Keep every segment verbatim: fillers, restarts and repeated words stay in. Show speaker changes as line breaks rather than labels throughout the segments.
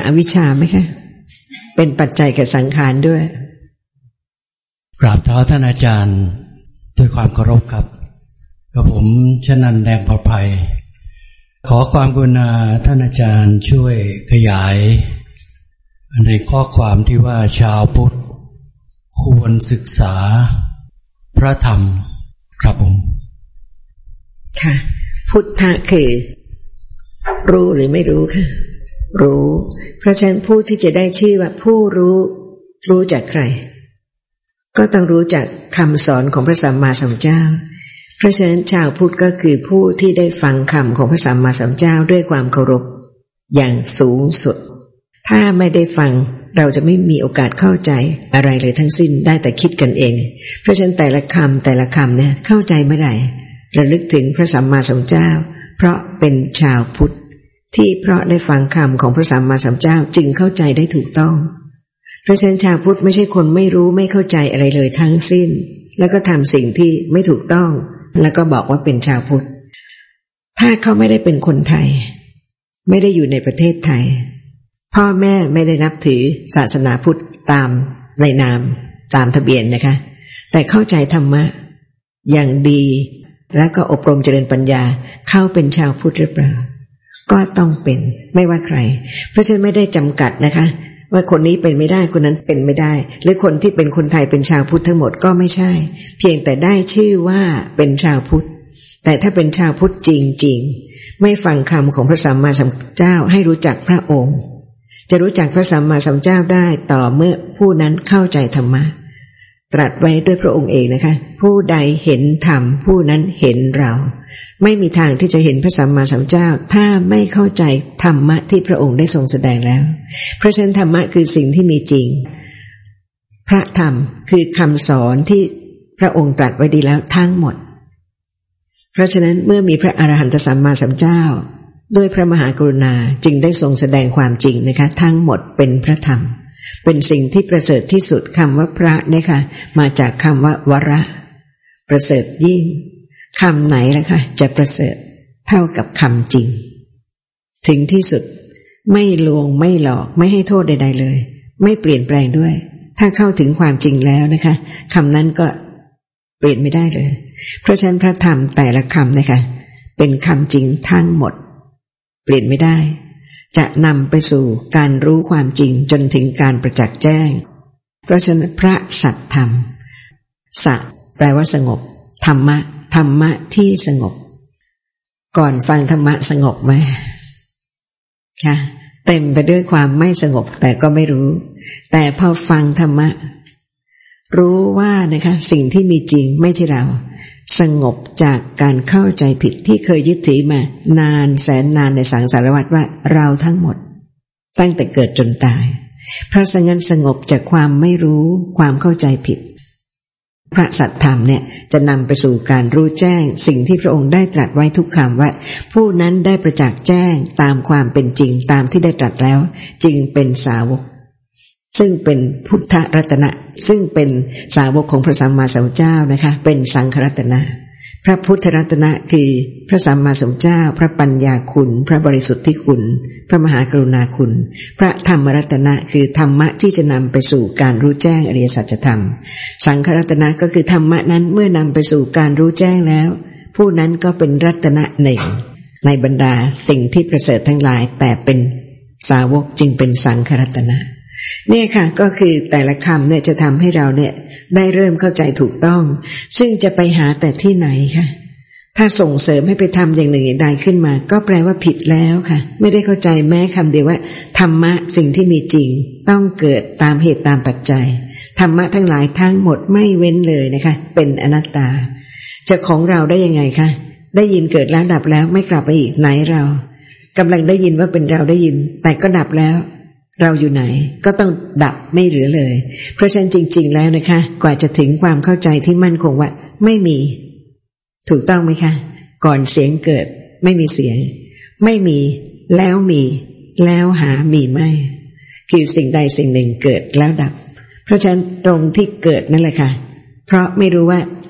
อวิชชาไหมคะเป็นปัจจัยแก่สังขารด้วย
กราบเท้าท่านอาจารย์ด้วยความเคารพครับกับผมชนันท์แดงประภัยขอความกรุณาท่านอาจารย์ช่วยขยายในข้อความที่ว่าชาวพุทธควรศึกษาพระธรรมครับผม
ค่ะพุทธะคือรู้หรือไม่รู้ค่ะรู้เพราะฉะนั้นผู้ที่จะได้ชื่อว่าผู้รู้รู้จากใครก็ต้องรู้จากคำสอนของพระสัมมาสัมพุทธเจ้าเพราะฉะนั้นชาวพุทธก็คือผู้ที่ได้ฟังคำของพระสัมมาสัมพุทธเจ้าด้วยความเคารพอย่างสูงสุดถ้าไม่ได้ฟังเราจะไม่มีโอกาสเข้าใจอะไรเลยทั้งสิ้นได้แต่คิดกันเองเพราะฉะนั้นแต่ละคำแต่ละคำเนี่ยเข้าใจไม่ได้ระลึกถึงพระสัมมาสัมพุทธเจ้าเพราะเป็นชาวพุทธที่เพราะได้ฟังคำของพระสัมมาสัมพุทธเจ้าจึงเข้าใจได้ถูกต้องเพราะฉะนั้นชาวพุทธไม่ใช่คนไม่รู้ไม่เข้าใจอะไรเลยทั้งสิ้นแล้วก็ทำสิ่งที่ไม่ถูกต้องแล้วก็บอกว่าเป็นชาวพุทธถ้าเขาไม่ได้เป็นคนไทยไม่ได้อยู่ในประเทศไทยพ่อแม่ไม่ได้นับถือศาสนาพุทธตามในนามตามทะเบียนนะคะแต่เข้าใจธรรมะอย่างดีแล้วก็อบรมเจริญปัญญาเข้าเป็นชาวพุทธหรือเปล่าก็ต้องเป็นไม่ว่าใครเพราะฉะนั้นไม่ได้จำกัดนะคะว่าคนนี้เป็นไม่ได้คนนั้นเป็นไม่ได้หรือคนที่เป็นคนไทยเป็นชาวพุทธทั้งหมดก็ไม่ใช่เพียงแต่ได้ชื่อว่าเป็นชาวพุทธแต่ถ้าเป็นชาวพุทธจริงๆไม่ฟังคำของพระสัมมาสัมพุทธเจ้าให้รู้จักพระองค์จะรู้จักพระสัมมาสัมพุทธเจ้าได้ต่อเมื่อผู้นั้นเข้าใจธรรมะตรัสไว้ด้วยพระองค์เองนะคะผู้ใดเห็นธรรมผู้นั้นเห็นเราไม่มีทางที่จะเห็นพระสัมมาสัมพุทธเจ้าถ้าไม่เข้าใจธรรมะที่พระองค์ได้ทรงแสดงแล้วเพราะฉะนั้นธรรมะคือสิ่งที่มีจริงพระธรรมคือคำสอนที่พระองค์ตรัสไว้ดีแล้วทั้งหมดเพราะฉะนั้นเมื่อมีพระอรหันตสัมมาสัมพุทธเจ้าด้วยพระมหากรุณาจึงได้ทรงแสดงความจริงนะคะทั้งหมดเป็นพระธรรมเป็นสิ่งที่ประเสริฐที่สุดคำว่าพระนะคะมาจากคำว่าวระประเสริฐยิ่งคำไหนล่ะคะจะประเสริฐเท่ากับคำจริงถึงที่สุดไม่ลวงไม่หลอกไม่ให้โทษใดๆเลยไม่เปลี่ยนแปลงด้วยถ้าเข้าถึงความจริงแล้วนะคะคำนั้นก็เปลี่ยนไม่ได้เลยเพราะฉะนั้นพระธรรมแต่ละคำนะคะเป็นคำจริงทั้งหมดเปลี่ยนไม่ได้จะนำไปสู่การรู้ความจริงจนถึงการประจักษ์แจ้งเพราะฉะนั้นพระสัทธรรมสะแปลว่าสงบธรรมะธรรมะที่สงบก่อนฟังธรรมะสงบไหมค่ะเต็มไปด้วยความไม่สงบแต่ก็ไม่รู้แต่พอฟังธรรมะรู้ว่านะคะสิ่งที่มีจริงไม่ใช่เราสงบจากการเข้าใจผิดที่เคยยึดถือมานานแสนนานในสังสารวัฏว่าเราทั้งหมดตั้งแต่เกิดจนตายเพราะฉะนั้นสงบจากความไม่รู้ความเข้าใจผิดพระสัทธรรมเนี่ยจะนำไปสู่การรู้แจ้งสิ่งที่พระองค์ได้ตรัสไว้ทุกคำว่าผู้นั้นได้ประจักษ์แจ้งตามความเป็นจริงตามที่ได้ตรัสแล้วจึงเป็นสาวกซึ่งเป็นพุทธรัตนะซึ่งเป็นสาวกของพระสัมมาสัมพุทธเจ้านะคะเป็นสังฆรัตนะพระพุทธรัตนะคือพระสัมมาสัมพุทธเจ้าพระปัญญาคุณพระบริสุทธิคุณพระมหากรุณาคุณพระธรรมรัตนะคือธรรมะที่จะนำไปสู่การรู้แจ้งอริยสัจธรรมสังฆรัตนะก็คือธรรมะนั้นเมื่อนำไปสู่การรู้แจ้งแล้วผู้นั้นก็เป็นรัตนะหนึ่งในบรรดาสิ่งที่ประเสริฐทั้งหลายแต่เป็นสาวกจึงเป็นสังฆรัตนะเนี่ยค่ะก็คือแต่ละคำเนี่ยจะทำให้เราเนี่ยได้เริ่มเข้าใจถูกต้องซึ่งจะไปหาแต่ที่ไหนคะถ้าส่งเสริมให้ไปทำอย่างหนึ่งอย่างใดขึ้นมาก็แปลว่าผิดแล้วค่ะไม่ได้เข้าใจแม้คำเดียวว่าธรรมะสิ่งที่มีจริงต้องเกิดตามเหตุตามปัจจัยธรรมะทั้งหลายทั้งหมดไม่เว้นเลยนะคะเป็นอนัตตาจะของเราได้ยังไงคะได้ยินเกิดแล้วดับแล้วไม่กลับไปอีกไหนเรากำลังได้ยินว่าเป็นเราได้ยินแต่ก็ดับแล้วเราอยู่ไหนก็ต้องดับไม่เหลือเลยเพราะฉะนั้นจริงๆแล้วนะคะกว่าจะถึงความเข้าใจที่มั่นคงว่าไม่มีถูกต้องไหมคะก่อนเสียงเกิดไม่มีเสียงไม่มีแล้วมีแล้วหามีไม่คือสิ่งใดสิ่งหนึ่งเกิดแล้วดับเพราะฉะนั้นตรงที่เกิดนั่นแหละค่ะเพราะไม่รู้ว่า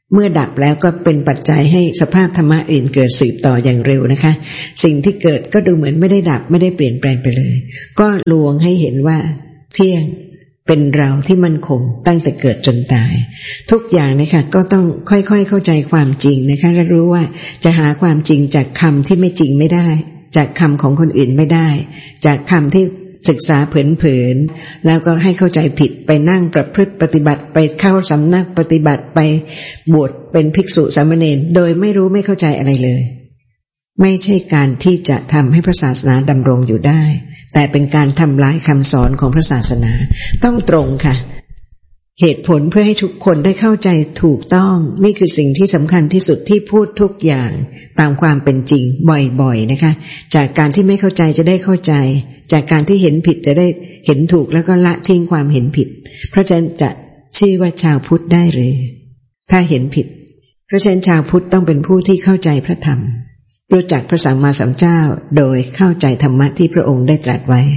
เมื่อดับแล้วก็เป็นปัจจัยให้สภาพธรรมะอื่นเกิดสืบต่ออย่างเร็วนะคะสิ่งที่เกิดก็ดูเหมือนไม่ได้ดับไม่ได้เปลี่ยนแปลงไปเลยก็ลวงให้เห็นว่าเที่ยงเป็นเราที่มั่นคงตั้งแต่เกิดจนตายทุกอย่างนะคะก็ต้องค่อยๆเข้าใจความจริงนะคะและรู้ว่าจะหาความจริงจากคำที่ไม่จริงไม่ได้จากคำของคนอื่นไม่ได้จากคำที่ศึกษาเผลอๆแล้วก็ให้เข้าใจผิดไปนั่งประพฤติปฏิบัติไปเข้าสำนักปฏิบัติไปบวชเป็นภิกษุสามเณรโดยไม่รู้ไม่เข้าใจอะไรเลยไม่ใช่การที่จะทำให้พระศาสนาดำรงอยู่ได้แต่เป็นการทำลายคำสอนของพระศาสนาต้องตรงค่ะเหตุผลเพื่อให้ทุกคนได้เข้าใจถูกต้องนี่คือสิ่งที่สำคัญที่สุดที่พูดทุกอย่างตามความเป็นจริงบ่อยๆนะคะจากการที่ไม่เข้าใจจะได้เข้าใจจากการที่เห็นผิดจะได้เห็นถูกแล้วก็ละทิ้งความเห็นผิดเพราะฉะนั้นจะชื่อว่าชาวพุทธได้หรือถ้าเห็นผิดเพราะฉะนั้นชาวพุทธต้องเป็นผู้ที่เข้าใจพระธรรมรู้จักพระสัมมาสัมพุทธเจ้าโดยเข้าใจธรรมะที่พระองค์ได้ตรัสไว้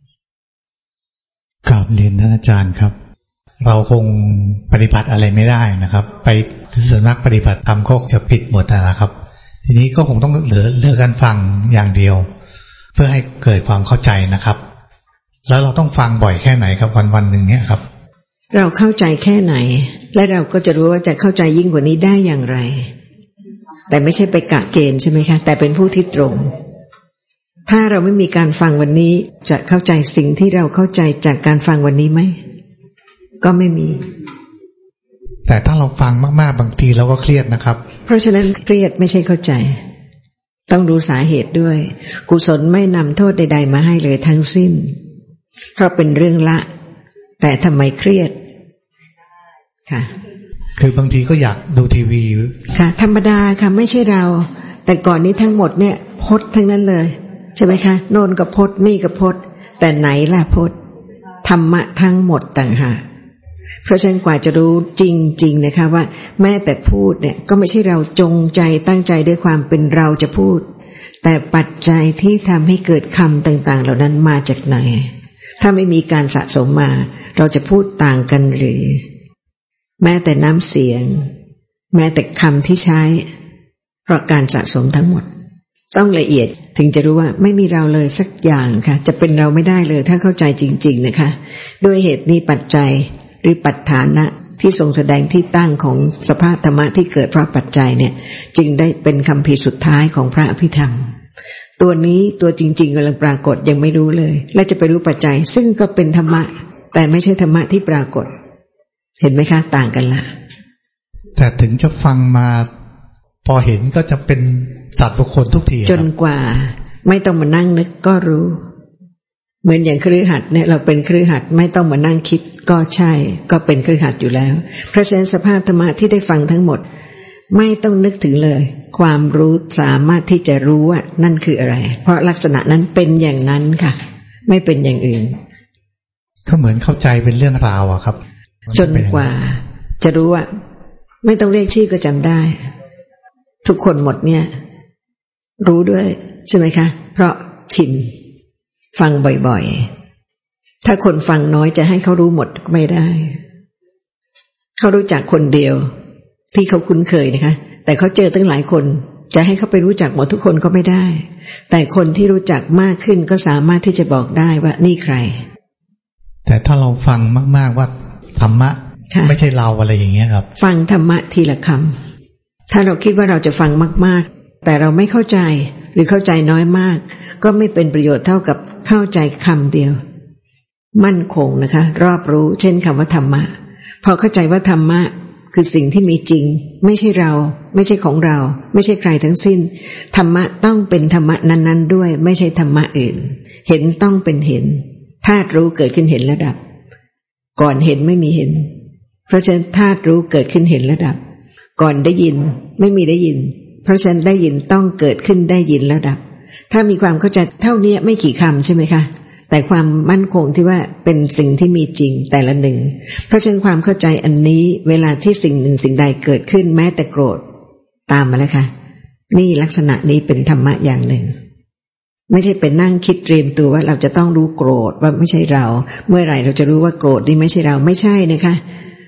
กราบเรียนท่านอาจารย์ครับเราคงปฏิบัติอะไรไม่ได้นะครับไปสำนักปฏิบัติธรรมก็จะผิดหมดนะครับทีนี้ก็คงต้องเหลือเลือกการฟังอย่างเดียวเพื่อให้เกิดความเข้าใจนะครับแล้วเราต้องฟังบ่อยแค่ไหนครับวันวันหนึ่งเนี่ยครับ
เราเข้าใจแค่ไหนและเราก็จะรู้ว่าจะเข้าใจยิ่งกว่านี้ได้อย่างไรแต่ไม่ใช่ไปกะเกณฑ์ใช่ไหมคะแต่เป็นผู้ที่ตรงถ้าเราไม่มีการฟังวันนี้จะเข้าใจสิ่งที่เราเข้าใจจากการฟังวันนี้ไหมก็ไม่มี
แต่ถ้าเราฟังมากๆบางทีเราก็เครียดนะครับ
เพราะฉะนั้นเครียดไม่ใช่เข้าใจต้องรู้สาเหตุด้วยกุศลไม่นำโทษใดๆมาให้เลยทั้งสิ้นเพราะเป็นเรื่องละแต่ทำไมเครียดค่ะ
คือบางทีก็อยากดูทีวี
ค่ะธรรมดาค่ะไม่ใช่เราแต่ก่อนนี้ทั้งหมดเนี่ยพจน์ทั้งนั้นเลยใช่ไหมคะโน่นกับพจน์นี่กับพจน์แต่ไหนล่ะพจน์ธรรมะทั้งหมดต่างหากเพราะฉะนั้นกว่าจะรู้จริงๆนะคะว่าแม้แต่พูดเนี่ยก็ไม่ใช่เราจงใจตั้งใจด้วยความเป็นเราจะพูดแต่ปัจจัยที่ทำให้เกิดคำต่างๆเหล่านั้นมาจากไหนถ้าไม่มีการสะสมมาเราจะพูดต่างกันหรือแม้แต่น้ำเสียงแม้แต่คำที่ใช้เพราะการสะสมทั้งหมดต้องละเอียดถึงจะรู้ว่าไม่มีเราเลยสักอย่างค่ะจะเป็นเราไม่ได้เลยถ้าเข้าใจจริงๆนะคะด้วยเหตุนี้ปัจจัยหรือปัฏฐานะที่ทรงแสดงที่ตั้งของสภาพธรรมะที่เกิดเพราะปัจจัยเนี่ยจึงได้เป็นคำพีสุดท้ายของพระอภิธรรมตัวนี้ตัวจริงๆกำลังปรากฏยังไม่รู้เลยและจะไปรู้ปัจจัยซึ่งก็เป็นธรรมะแต่ไม่ใช่ธรรมะที่ปรากฏเห็นไหมคะต่างกันละ
แต่ถึงจะฟังมาพอเห็นก็จะเป็นสัตว์บุคคลทุกที
จนกว่าไม่ต้องมานั่งนึกก็รู้เหมือนอย่างคฤหัสถ์เนี่ยเราเป็นคฤหัสถ์ไม่ต้องมานั่งคิดก็ใช่ก็เป็นคฤหัสถ์อยู่แล้วเพราะฉะนั้นสภาพธรรมะที่ได้ฟังทั้งหมดไม่ต้องนึกถึงเลยความรู้สามารถที่จะรู้ว่านั่นคืออะไรเพราะลักษณะนั้นเป็นอย่างนั้นค่ะไม่เป็นอย่างอื่น
ก็เหมือนเข้าใจเป็นเรื่องราวอะครับ
จนกว่าจะรู้ว่าไม่ต้องเรียกชื่อก็จำได้ทุกคนหมดเนี่ยรู้ด้วยใช่ไหมคะเพราะชินฟังบ่อยๆถ้าคนฟังน้อยจะให้เขารู้หมดไม่ได้เขารู้จักคนเดียวที่เขาคุ้นเคยนะคะแต่เขาเจอตั้งหลายคนจะให้เขาไปรู้จักหมดทุกคนก็ไม่ได้แต่คนที่รู้จักมากขึ้นก็สามารถที่จะบอกได้ว่านี่ใคร
แต่ถ้าเราฟังมากๆว่าธรรมะไม่ใช่เราอะไรอย่างเงี้ยครับ
ฟังธรรมะทีละคำถ้าเราคิดว่าเราจะฟังมากๆแต่เราไม่เข้าใจหรือเข้าใจน้อยมากก็ไม่เป็นประโยชน์เท่ากับเข้าใจคำเดียวมั่นคงนะคะรอบรู้เช่นคำว่าธรรมะพอเข้าใจว่าธรรมะคือสิ่งที่มีจริงไม่ใช่เราไม่ใช่ของเราไม่ใช่ใครทั้งสิ้นธรรมะต้องเป็นธรรมะนั้นๆด้วยไม่ใช่ธรรมะอื่นเห็นต้องเป็นเห็นธาตุรู้เกิดขึ้นเห็นแล้วดับก่อนเห็นไม่มีเห็นเพราะฉะนั้นธาตุรู้เกิดขึ้นเห็นแล้วดับก่อนได้ยินไม่มีได้ยินเพราะฉะนั้นได้ยินต้องเกิดขึ้นได้ยินแล้วดับถ้ามีความเข้าใจเท่านี้ไม่กี่คำใช่ไหมคะแต่ความมั่นคงที่ว่าเป็นสิ่งที่มีจริงแต่ละหนึ่งเพราะฉะนั้นความเข้าใจอันนี้เวลาที่สิ่งหนึ่งสิ่งใดเกิดขึ้นแม้แต่โกรธตามมาแล้วค่ะนี่ลักษณะนี้เป็นธรรมะอย่างหนึ่งไม่ใช่เป็นนั่งคิดเตรียมตัวว่าเราจะต้องรู้โกรธว่าไม่ใช่เราเมื่อไหร่เราจะรู้ว่าโกรธนี่ไม่ใช่เราไม่ใช่นะคะ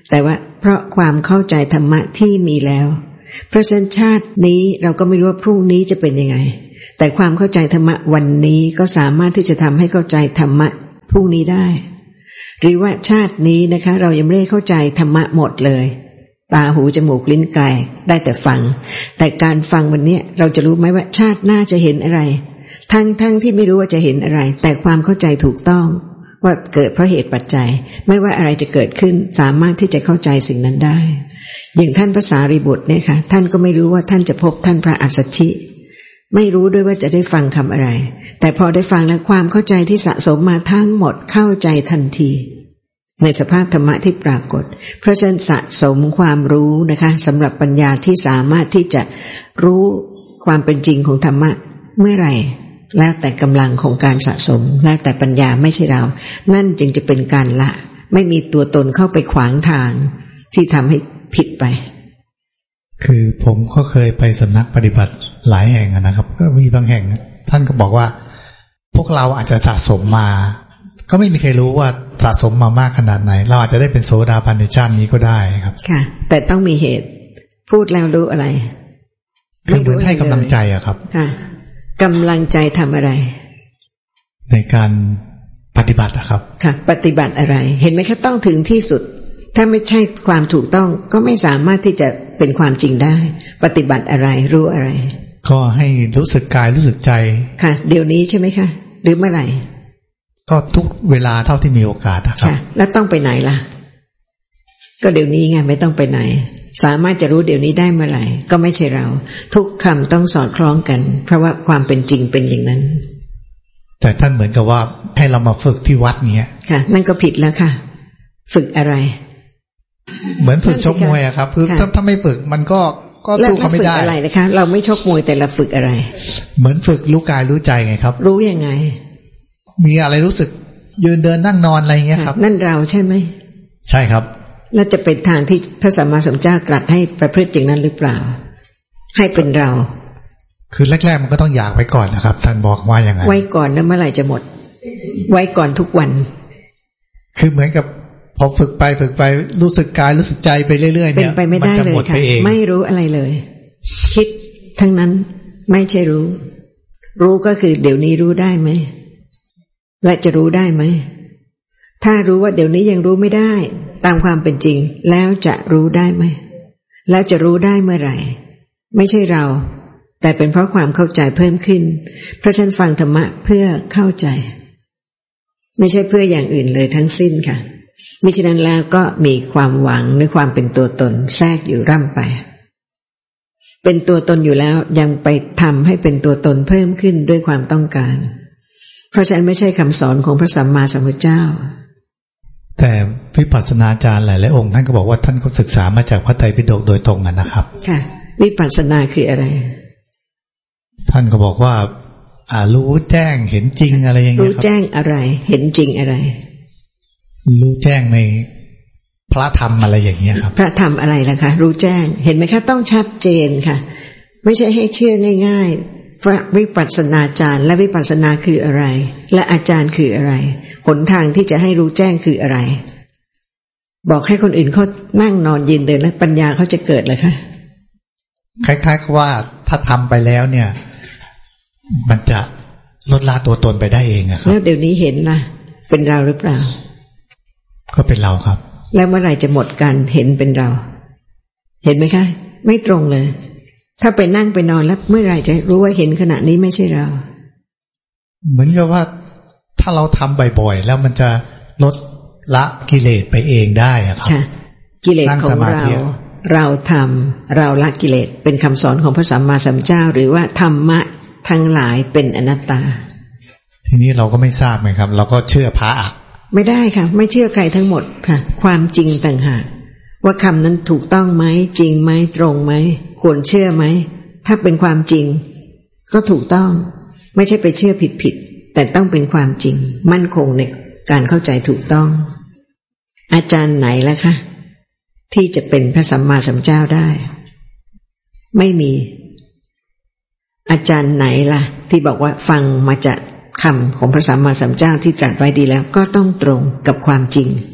แต่ว่าเพราะความเข้าใจธรรมะที่มีแล้วเพราะฉะนั้นชาตินี้เราก็ไม่รู้ว่าพรุ่งนี้จะเป็นยังไงแต่ความเข้าใจธรรมะวันนี้ก็สามารถที่จะทำให้เข้าใจธรรมะพรุ่งนี้ได้หรือว่าชาตินี้นะคะเรายังไม่ได้เข้าใจธรรมะหมดเลยตาหูจมูกลิ้นกายได้แต่ฟังแต่การฟังวันนี้เราจะรู้ไหมว่าชาติหน้าจะเห็นอะไรทั้งทั้งที่ไม่รู้ว่าจะเห็นอะไรแต่ความเข้าใจถูกต้องว่าเกิดเพราะเหตุปัจจัยไม่ว่าอะไรจะเกิดขึ้นสามารถที่จะเข้าใจสิ่งนั้นได้อย่างท่านพระสารีบุตรเนี่ยค่ะท่านก็ไม่รู้ว่าท่านจะพบท่านพระอัสสชิไม่รู้ด้วยว่าจะได้ฟังคำอะไรแต่พอได้ฟังแล้วความเข้าใจที่สะสมมาทั้งหมดเข้าใจทันทีในสภาพธรรมะที่ปรากฏเพราะฉะนั้นสะสมความรู้นะคะสำหรับปัญญาที่สามารถที่จะรู้ความเป็นจริงของธรรมะเมื่อไหร่แล้วแต่กำลังของการสะสมแล้วแต่ปัญญาไม่ใช่เรานั่นจึงจะเป็นการละไม่มีตัวตนเข้าไปขวางทางที่ทำให้ผิดไป
คือผมก็เคยไปสำนักปฏิบัติหลายแห่งนะครับก็มีบางแห่งท่านก็บอกว่าพวกเราอาจจะสะสมมาก็ไม่มีใครรู้ว่าสะสมมามากขนาดไหนเราอาจจะได้เป็นโสดาบันในชาตินี้ก็ได้ครับค่ะ
แต่ต้องมีเหตุพูดแล้วรู้อะไร
คือเหมือนให้กำลังใจอะครับ
ค่ะกำลังใจทำอะไร
ในการปฏิบัติอะครับ
ค่ะปฏิบัติอะไรเห็นไหมคะต้องถึงที่สุดถ้าไม่ใช่ความถูกต้องก็ไม่สามารถที่จะเป็นความจริงได้ปฏิบัติอะไรรู้อะไร
ก็ให้รู้สึกกายรู้สึกใจ
ค่ะเดี๋ยวนี้ใช่ไหมคะหรือเมื่อไหร่
ก็ทุกเวลาเท่าที่มีโอกาสนะครับค่ะ
แล้วต้องไปไหนล่ะก็เดี๋ยวนี้ไงไม่ต้องไปไหนสามารถจะรู้เดี๋ยวนี้ได้เมื่อไหร่ก็ไม่ใช่เราทุกคำต้องสอดคล้องกันเพราะว่าความเป็นจริงเป็นอย่างนั้น
แต่ท่านเหมือนกับว่าให้เรามาฝึกที่วัดเนี้ย
ค่ะนั่นก็ผิดแล้วค่ะฝึกอะไร
เหมือนฝึกชกมวยอะครับคือถ้าถ้าไม่ฝึกมันก็ก็สู้เขาไม่ได้
อะไรนะคะเราไม่ชกมวยแต่เราฝึกอะไร
เหมือนฝึกรู้กายรู้ใจไงครับ
รู้ยังไง
มีอะไรรู้สึกยืนเดินนั่งนอนอะไรเงี้ยครับ
นั่นเราใช่ไหม
ใช่ครับ
แล้วจะเป็นทางที่พระสัมมาสัมพุทธเจ้าตรัสให้ประพฤติอย่างนั้นหรือเปล่าให้เป็นเรา
คือแรกๆมันก็ต้องอยากไว้ก่อนนะครับท่านบอกว่าอย่างไร
ไว้ก่อนแล้วเมื่อไหร่จะหมดไว้ก่อนทุกวัน
คือเหมือนกับพอฝึกไปฝึกไปรู้สึกกายรู้สึกใจไปเรื่อยๆเนี่ย
เป็นไปไม่ได้เลยค่ะไม่รู้อะไรเลยคิดทั้งนั้นไม่ใช่รู้รู้ก็คือเดี๋ยวนี้รู้ได้ไหมและจะรู้ได้ไหมถ้ารู้ว่าเดี๋ยวนี้ยังรู้ไม่ได้ตามความเป็นจริงแล้วจะรู้ได้ไหมแล้วจะรู้ได้เมื่อไหร่ไม่ใช่เราแต่เป็นเพราะความเข้าใจเพิ่มขึ้นเพราะฉันฟังธรรมะเพื่อเข้าใจไม่ใช่เพื่ออย่างอื่นเลยทั้งสิ้นค่ะมิฉะนั้นแล้วก็มีความหวังในความเป็นตัวตนแทรกอยู่ร่ำไปเป็นตัวตนอยู่แล้วยังไปทำให้เป็นตัวตนเพิ่มขึ้นด้วยความต้องการเพราะฉะนั้นไม่ใช่คำสอนของพระสัมมาสัมพุทธเจ้า
แต่วิปัสสนาจารย์หลายๆองค์ท่านก็บอกว่าท่านก็ศึกษามาจากพระไตรปิฎกโดยตรงนะครับ
ค่ะวิปัสสนาคืออะไร
ท่านก็บอกว่าอ่ารู้แจ้งเห็นจริงอะไรอย่างเงี้ยครับ
รู้แจ้งอะไรเห็นจริงอะไร
รู้แจ้งในพระธรรมอะไรอย่างเงี้ยครับ
พระธรรมอะไรล่ะคะรู้แจ้งเห็นไหมคะต้องชัดเจนค่ะไม่ใช่ให้เชื่อง่ายๆว่าวิปัสสนาจารย์และวิปัสสนาคืออะไรและอาจารย์คืออะไรหนทางที่จะให้รู้แจ้งคืออะไรบอกให้คนอื่นเขานั่งนอนยืนเดินแล้วปัญญาเขาจะเกิดเลยค่ะ
คล้ายๆว่าถ้าทำไปแล้วเนี่ยมันจะลดละตัวตนไปได้เองอะครับ
แล้วเดี๋ยวนี้เห็นล่ะเป็นเราหรือเปล่า
ก็เป็นเราครับ
แล้วเมื่อไหร่จะหมดการเห็นเป็นเราเห็นไหมคะไม่ตรงเลยถ้าไปนั่งไปนอนแล้วเมื่อไหร่จะรู้ว่าเห็นขณะนี้ไม่ใช่เรา
เหมือนกับว่าถ้าเราทำบ่อยๆแล้วมันจะลดละกิเลสไปเองได้อะครับ
กิเลสของเราเราทำเราละกิเลสเป็นคำสอนของพระสัมมาสัมพุทธเจ้าหรือว่าธรรมะทั้งหลายเป็นอนัตตา
ทีนี้เราก็ไม่ทราบไหมครับเราก็เชื่อพระอ่ะ
ไม่ได้ค่ะไม่เชื่อใครทั้งหมดค่ะความจริงต่างหากว่าคำนั้นถูกต้องไหมจริงไหมตรงไหมควรเชื่อไหมถ้าเป็นความจริงก็ถูกต้องไม่ใช่ไปเชื่อผิดๆแต่ต้องเป็นความจริงมั่นคงในการเข้าใจถูกต้องอาจารย์ไหนล่ะคะที่จะเป็นพระสัมมาสัมพุทธเจ้าได้ไม่มีอาจารย์ไหนล่ะที่บอกว่าฟังมาจากคำของพระสัมมาสัมพุทธเจ้าที่ตรัสไว้ดีแล้วก็ต้องตรงกับความจริง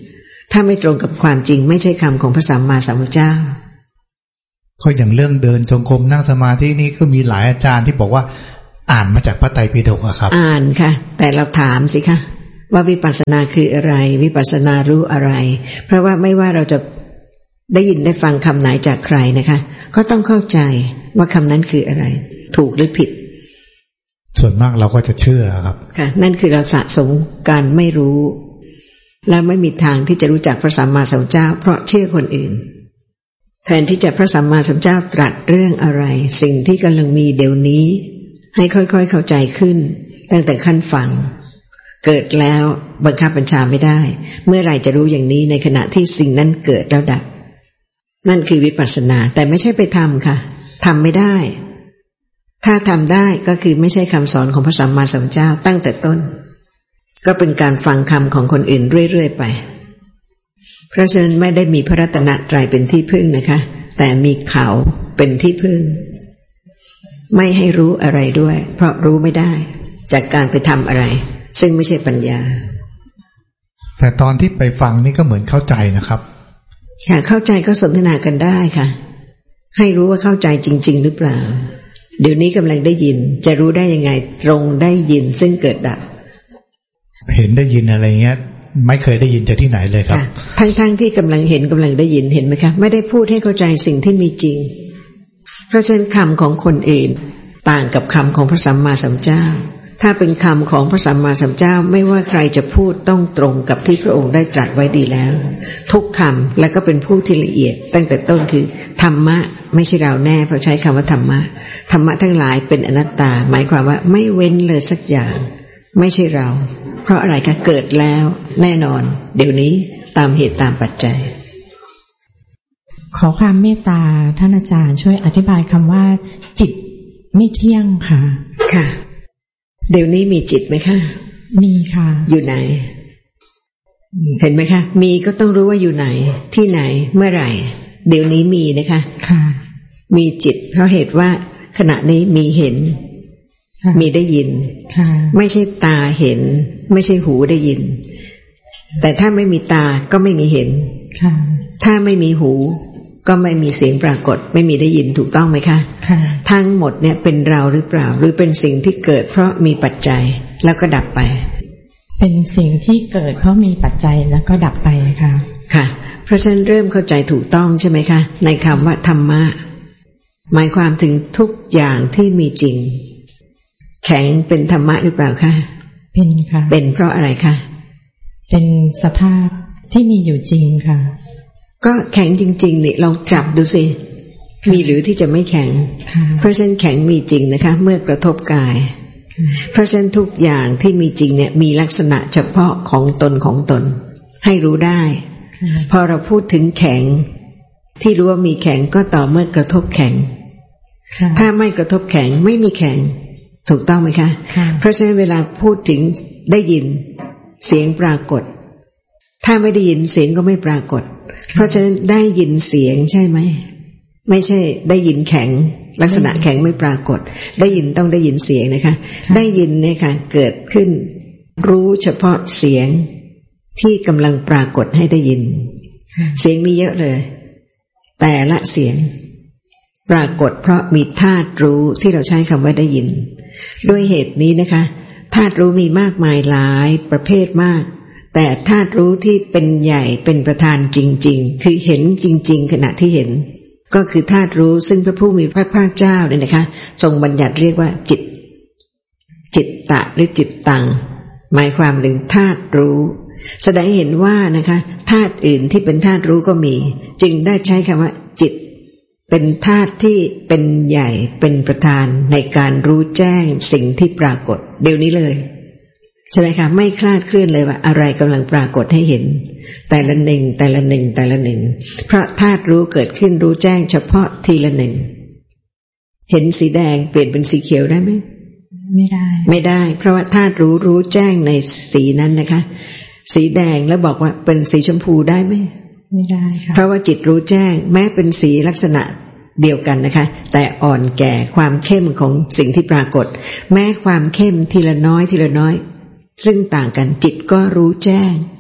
ถ้าไม่ตรงกับความจริงไม่ใช่คำของพระสัมมาสัมพุทธเจ้า
ก็อย่างเรื่องเดินจงกรมนั่งสมาธินี่ก็มีหลายอาจารย์ที่บอกว่าอ่านมาจากพระไตรปิฎกอะครับ
อ่านค่ะแต่เราถามสิคะว่าวิปัสสนาคืออะไรวิปัสสนารู้อะไรเพราะว่าไม่ว่าเราจะได้ยินได้ฟังคำไหนจากใครนะคะก็ต้องเข้าใจว่าคำนั้นคืออะไรถูกหรือผิด
ส่วนมากเราก็จะเชื่อครับ
ค่ะนั่นคือเราสะสมการไม่รู้และไม่มีทางที่จะรู้จักพระสัมมาสัมพุทธเจ้าเพราะเชื่อคนอื่นแทนที่จะพระสัมมาสัมพุทธเจ้าตรัสเรื่องอะไรสิ่งที่กำลังมีเดี๋ยวนี้ให้ค่อยๆเข้าใจขึ้นตั้งแต่ขั้นฟังเกิดแล้วบังคับบัญชาไม่ได้เมื่อไหร่จะรู้อย่างนี้ในขณะที่สิ่งนั้นเกิดแล้วดับนั่นคือวิปัสสนาแต่ไม่ใช่ไปทำค่ะทำไม่ได้ถ้าทำได้ก็คือไม่ใช่คำสอนของพระสัมมาสัมพุทธเจ้าตั้งแต่ต้นก็เป็นการฟังคำของคนอื่นเรื่อยๆไปเพราะฉะนั้นไม่ได้มีพระรัตนตรัยเป็นที่พึ่งนะคะแต่มีเขาเป็นที่พึ่งไม่ให้รู้อะไรด้วยเพราะรู้ไม่ได้จากการไปทำอะไรซึ่งไม่ใช่ปัญญา
แต่ตอนที่ไปฟังนี่ก็เหมือนเข้าใจนะครับ
ค่ะเข้าใจก็สนทนากันได้ค่ะให้รู้ว่าเข้าใจจริงๆหรือเปล่าเดี๋ยวนี้กำลังได้ยินจะรู้ได้ยังไงตรงได้ยินซึ่งเกิดดับ
เห็นได้ยินอะไรเงี้ยไม่เคยได้ยินจากที่ไหนเลยครับ
ทั้งๆที่กำลังเห็นกำลังได้ยินเห็นไหมคะไม่ได้พูดให้เข้าใจสิ่งที่มีจริงเพราะฉะนั้นคำของคนอื่นต่างกับคำของพระสัมมาสัมพุทธเจ้าถ้าเป็นคำของพระสัมมาสัมพุทธเจ้าไม่ว่าใครจะพูดต้องตรงกับที่พระองค์ได้ตรัสไว้ดีแล้วทุกคำและก็เป็นผู้ที่ละเอียดตั้งแต่ต้นคือธรรมะไม่ใช่เราแน่เพราะใช้คำว่าธรรมะธรรมะทั้งหลายเป็นอนัตตาหมายความว่าไม่เว้นเลยสักอย่างไม่ใช่เราเพราะอะไรคะเกิดแล้วแน่นอนเดี๋ยวนี้ตามเหตุตามปัจจัย
ขอความเมตตาท่านอาจารย์ช่วยอธิบายคำว่าจิตไม่เที่ยงค่ะ
ค่ะเดี๋ยวนี้มีจิตไหมคะ
มีค่ะ
อยู่ไหนเห็นไหมคะมีก็ต้องรู้ว่าอยู่ไหนที่ไหนเมื่อไหร่เดี๋ยวนี้มีนะคะ
ค่ะ
มีจิตเพราะเหตุว่าขณะนี้มีเห็นมีได้ยินไม่ใช่ตาเห็นไม่ใช่หูได้ยินแต่ถ้าไม่มีตาก็ไม่มีเห็นถ้าไม่มีหูก็ไม่มีเสียงปรากฏไม่มีได้ยินถูกต้องไหมคะทั้งหมดเนี่ยเป็นเราหรือเปล่าหรือเป็นสิ่งที่เกิดเพราะมีปัจจัยแล้วก็ดับไป
เป็นสิ่งที่เกิดเพราะมีปัจจัยแล้วก็ดับไปค่ะ
ค่ะเพราะฉะนั้นเริ่มเข้าใจถูกต้องใช่ไหมคะในคำว่าธรรมะหมายความถึงทุกอย่างที่มีจริงแข็งเป็นธรรมะหรือเปล่าคะ
เป็นค่ะ
เป็นเพราะอะไรคะ
เป็นสภาพที่มีอยู่จริงค่ะ
ก็แข็งจริงๆนี่ลองจับดูสิมีหรือที่จะไม่แข็งเพราะฉะนั้นแข็งมีจริงนะคะเมื่อกระทบกายเพราะฉะนั้นทุกอย่างที่มีจริงเนี่ยมีลักษณะเฉพาะของตนของตนให้รู้ได้พอเราพูดถึงแข็งที่รู้ว่ามีแข็งก็ต่อเมื่อกระทบแข็งถ้าไม่กระทบแข็งไม่มีแข็งถูกต้องไหมคะเพราะฉะนั้นเวลาพูดถึงได้ยินเสียงปรากฏถ้าไม่ได้ยินเสียงก็ไม่ปรากฏเพราะฉะนั้นได้ยินเสียงใช่ไหมไม่ใช่ได้ยินแข็งลักษณะแข็งไม่ปรากฏได้ยินต้องได้ยินเสียงนะคะได้ยินเนี่ยค่ะเกิดขึ้นรู้เฉพาะเสียงที่กำลังปรากฏให้ได้ยินเสียงมีเยอะเลยแต่ละเสียงปรากฏเพราะมีธาตุรู้ที่เราใช้คำว่าได้ยินด้วยเหตุนี้นะคะธาตุรู้มีมากมายหลายประเภทมากแต่ธาตุรู้ที่เป็นใหญ่เป็นประธานจริงๆคือเห็นจริงๆขณะที่เห็นก็คือธาตุรู้ซึ่งพระผู้มีพระภาคเจ้าเนี่ยนะคะทรงบัญญัติเรียกว่าจิตจิตตะหรือจิตตังหมายความถึงธาตุรู้แสดงเห็นว่านะคะธาตุอื่นที่เป็นธาตุรู้ก็มีจึงได้ใช้คำว่าจิตเป็นธาตุที่เป็นใหญ่เป็นประธานในการรู้แจ้งสิ่งที่ปรากฏเดี๋ยวนี้เลยใช่ไหมคะไม่คลาดเคลื่อนเลยว่าอะไรกำลังปรากฏให้เห็นแต่ละหนึ่งแต่ละหนึ่งแต่ละหนึ่งเพราะธาตุรู้เกิดขึ้นรู้แจ้งเฉพาะทีละหนึ่งเห็นสีแดงเปลี่ยนเป็นสีเขียวได้ไหม
ไม่ได้
ไม่ได้เพราะว่าธาตุรู้รู้แจ้งในสีนั้นนะคะสีแดงแล้วบอกว่าเป็นสีชมพูได้ไหม
ไม่ได้ค่ะ
เพราะว่าจิตรู้แจ้งแม้เป็นสีลักษณะเดียวกันนะคะแต่อ่อนแก่ความเข้มของสิ่งที่ปรากฏแม้ความเข้มทีละน้อยทีละน้อยซึ่งต่างกันจิตก็รู้แจ้ง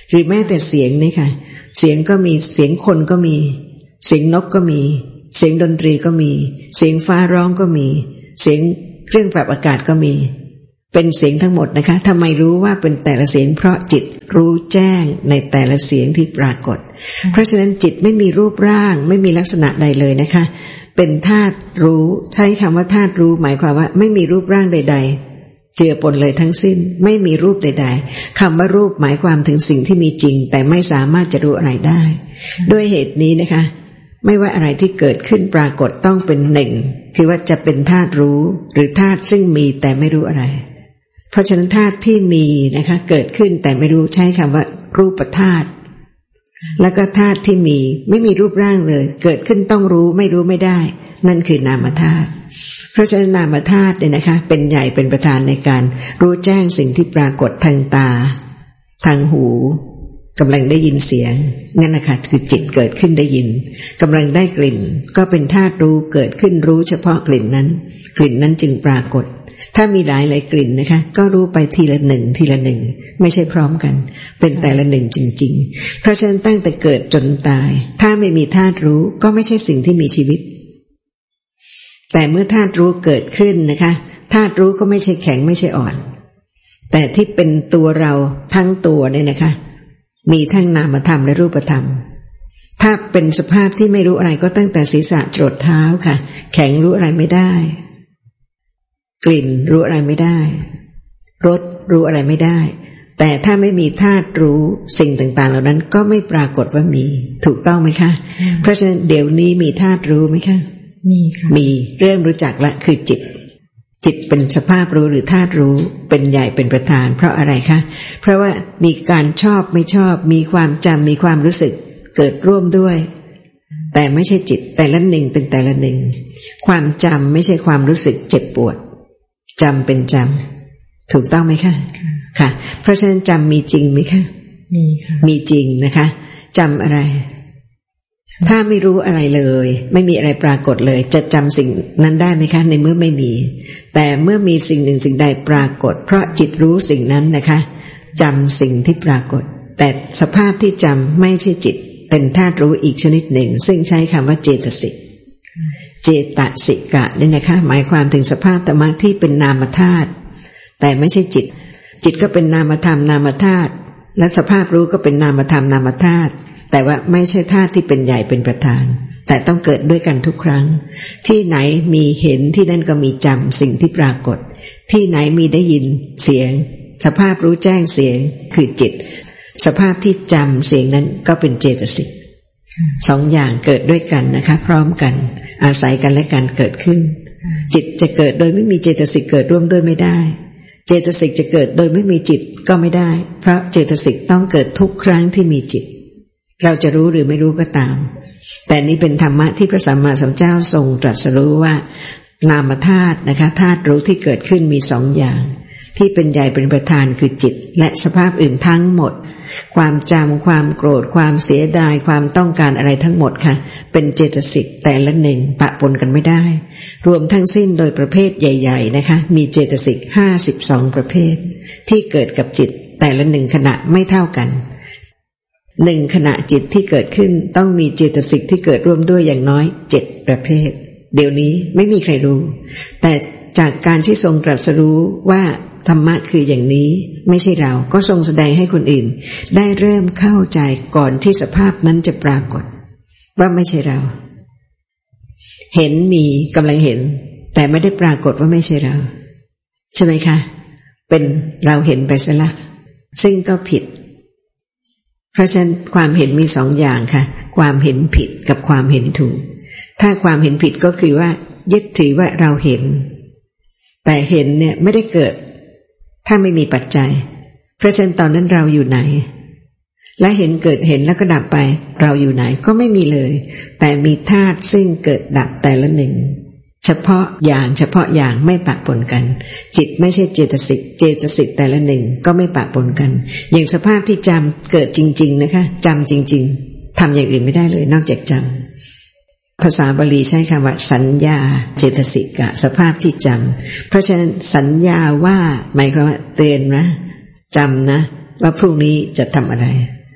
หรือแม้แต่เสียงนี่ค่ะเสียงก็มีเสียงคนก็มีเสียงนกก็มีเสียงดนตรีก็มีเสียงฟ้าร้องก็มีเสียงเครื่องปรับอากาศก็มีเป็นเสียงทั้งหมดนะคะทำไมรู้ว่าเป็นแต่ละเสียงเพราะจิตรู้แจ้งในแต่ละเสียงที่ปรากฏเพราะฉะนั้นจิตไม่มีรูปร่างไม่มีลักษณะใดเลยนะคะเป็นธาตุรู้ใช้คำว่าธาตุรู้หมายความว่าไม่มีรูปร่างใดๆเจือปนเลยทั้งสิ้นไม่มีรูปใดๆคำว่ารูปหมายความถึงสิ่งที่มีจริงแต่ไม่สามารถจะรู้อะไรได้ด้วยเหตุนี้นะคะไม่ว่าอะไรที่เกิดขึ้นปรากฏต้องเป็นหนึ่งคือว่าจะเป็นธาตุรู้หรือธาตุซึ่งมีแต่ไม่รู้อะไรเพราะฉะนั้นธาตุที่มีนะคะเกิดขึ้นแต่ไม่รู้ใช้คำว่ารูปธาตุแล้วก็ธาตุที่มีไม่มีรูปร่างเลยเกิดขึ้นต้องรู้ไม่รู้ไม่ได้นั่นคือนามธาตุเพราะฉะนั้นนามธาตุเนี่ยนะคะเป็นใหญ่เป็นประธานในการรู้แจ้งสิ่งที่ปรากฏทางตาทางหูกำลังได้ยินเสียงนั่นนะคะคือจิตเกิดขึ้นได้ยินกำลังได้กลิ่นก็เป็นธาตุรู้เกิดขึ้นรู้เฉพาะกลิ่นนั้นกลิ่นนั้นจึงปรากฏถ้ามีหลายหลายกลิ่นนะคะก็รู้ไปทีละหนึ่งทีละหนึ่งไม่ใช่พร้อมกันเป็นแต่ละหนึ่งจริงๆเพราะฉะนั้นตั้งแต่เกิดจนตายถ้าไม่มีธาตุรู้ก็ไม่ใช่สิ่งที่มีชีวิตแต่เมื่อธาตุรู้เกิดขึ้นนะคะธาตุรู้ก็ไม่ใช่แข็งไม่ใช่อ่อนแต่ที่เป็นตัวเราทั้งตัวเนี่ยนะคะมีทั้งนามธรรมและรูปธรรมถ้าเป็นสภาพที่ไม่รู้อะไรก็ตั้งแต่ศีรษะจรดเท้าค่ะแข็งรู้อะไรไม่ได้กลิ่นรู้อะไรไม่ได้รสรู้อะไรไม่ได้แต่ถ้าไม่มีธาตุรู้สิ่งต่างๆเหล่านั้นก็ไม่ปรากฏว่ามีถูกต้องไหมคะเพราะฉะนั้นเดี๋ยวนี้มีธาตุรู้ไหมคะมีค่ะมีเริ่มรู้จักละคือจิตจิตเป็นสภาพรู้หรือธาตุรู้เป็นใหญ่เป็นประธานเพราะอะไรคะเพราะว่ามีการชอบไม่ชอบมีความจำมีความรู้สึกเกิดร่วมด้วยแต่ไม่ใช่จิตแต่ละหนึ่งเป็นแต่ละหนึ่งความจำไม่ใช่ความรู้สึกเจ็บปวดจำเป็นจำถูกต้องไหมคะค่ะเพราะฉะนั้นจำมีจริงไหมคะมีค่ะมีจริงนะคะจำอะไรถ้าไม่รู้อะไรเลยไม่มีอะไรปรากฏเลยจะจำสิ่งนั้นได้ไหมคะในเมื่อไม่มีแต่เมื่อมีสิ่งหนึ่งสิ่งใดปรากฏเพราะจิตรู้สิ่งนั้นนะคะจำสิ่งที่ปรากฏแต่สภาพที่จำไม่ใช่จิตเป็นธาตุรู้อีกชนิดหนึ่งซึ่งใช้คำว่าเจตสิกเจตสิกะนี่นะคะหมายความถึงสภาพธรรมะที่เป็นนามธาตุแต่ไม่ใช่จิตจิตก็เป็นนามธรรมนามธาตุและสภาพรู้ก็เป็นนามธรรมนามธาตุแต่ว่าไม่ใช่ธาตุที่เป็นใหญ่เป็นประธานแต่ต้องเกิดด้วยกันทุกครั้งที่ไหนมีเห็นที่นั่นก็มีจำสิ่งที่ปรากฏที่ไหนมีได้ยินเสียงสภาพรู้แจ้งเสียงคือจิตสภาพที่จำเสียงนั้นก็เป็นเจตสิกสองอย่างเกิดด้วยกันนะคะพร้อมกันอาศัยกันและกันเกิดขึ้นจิตจะเกิดโดยไม่มีเจตสิกเกิดร่วมด้วยไม่ได้เจตสิกจะเกิดโดยไม่มีจิตก็ไม่ได้เพราะเจตสิกต้องเกิดทุกครั้งที่มีจิตเราจะรู้หรือไม่รู้ก็ตามแต่นี้เป็นธรรมะที่พระสัมมาสัมพุทธเจ้าทรงตรัสรู้ว่านามธาตุนะคะธาตุรู้ที่เกิดขึ้นมีสองอย่างที่เป็นใหญ่เป็นประธานคือจิตและสภาพอื่นทั้งหมดความจำความโกรธความเสียดายความต้องการอะไรทั้งหมดค่ะเป็นเจตสิกแต่ละหนึ่งปะปนกันไม่ได้รวมทั้งสิ้นโดยประเภทใหญ่ๆนะคะมีเจตสิกห้าสิบสองประเภทที่เกิดกับจิตแต่ละหนึ่งขณะไม่เท่ากันหนึ่งขณะจิตที่เกิดขึ้นต้องมีเจตสิกที่เกิดร่วมด้วยอย่างน้อยเจ็ดประเภทเดี๋ยวนี้ไม่มีใครรู้แต่จากการที่ทรงตรัสรู้ว่าธรรมะคืออย่างนี้ไม่ใช่เราก็ทรงแสดงให้คนอื่นได้เริ่มเข้าใจก่อนที่สภาพนั้นจะปรากฏว่าไม่ใช่เราเห็นมีกำลังเห็นแต่ไม่ได้ปรากฏว่าไม่ใช่เราใช่ไหมคะเป็นเราเห็นไปซะละซึ่งก็ผิดเพราะฉะนั้นความเห็นมีสองอย่างค่ะความเห็นผิดกับความเห็นถูกถ้าความเห็นผิดก็คือว่ายึดถือว่าเราเห็นแต่เห็นเนี่ยไม่ได้เกิดถ้าไม่มีปัจจัยเพราะฉะนั้นตอนนั้นเราอยู่ไหนและเห็นเกิดเห็นแล้วก็ดับไปเราอยู่ไหนก็ไม่มีเลยแต่มีธาตุซึ่งเกิดดับแต่ละหนึ่งเฉพาะอย่างเฉพาะอย่างไม่ปะปนกันจิตไม่ใช่เจตสิกเจตสิกแต่ละหนึ่งก็ไม่ปะปนกันอย่างสภาพที่จำเกิดจริงๆนะคะจำจริงๆทำอย่างอื่นไม่ได้เลยนอกจากจำภาษาบาลีใช้คำว่าสัญญาเจตสิกะสภาพที่จำเพราะฉะนั้นสัญญาว่าหมายความว่าเตือนนะจำนะว่าพรุ่งนี้จะทำอะไร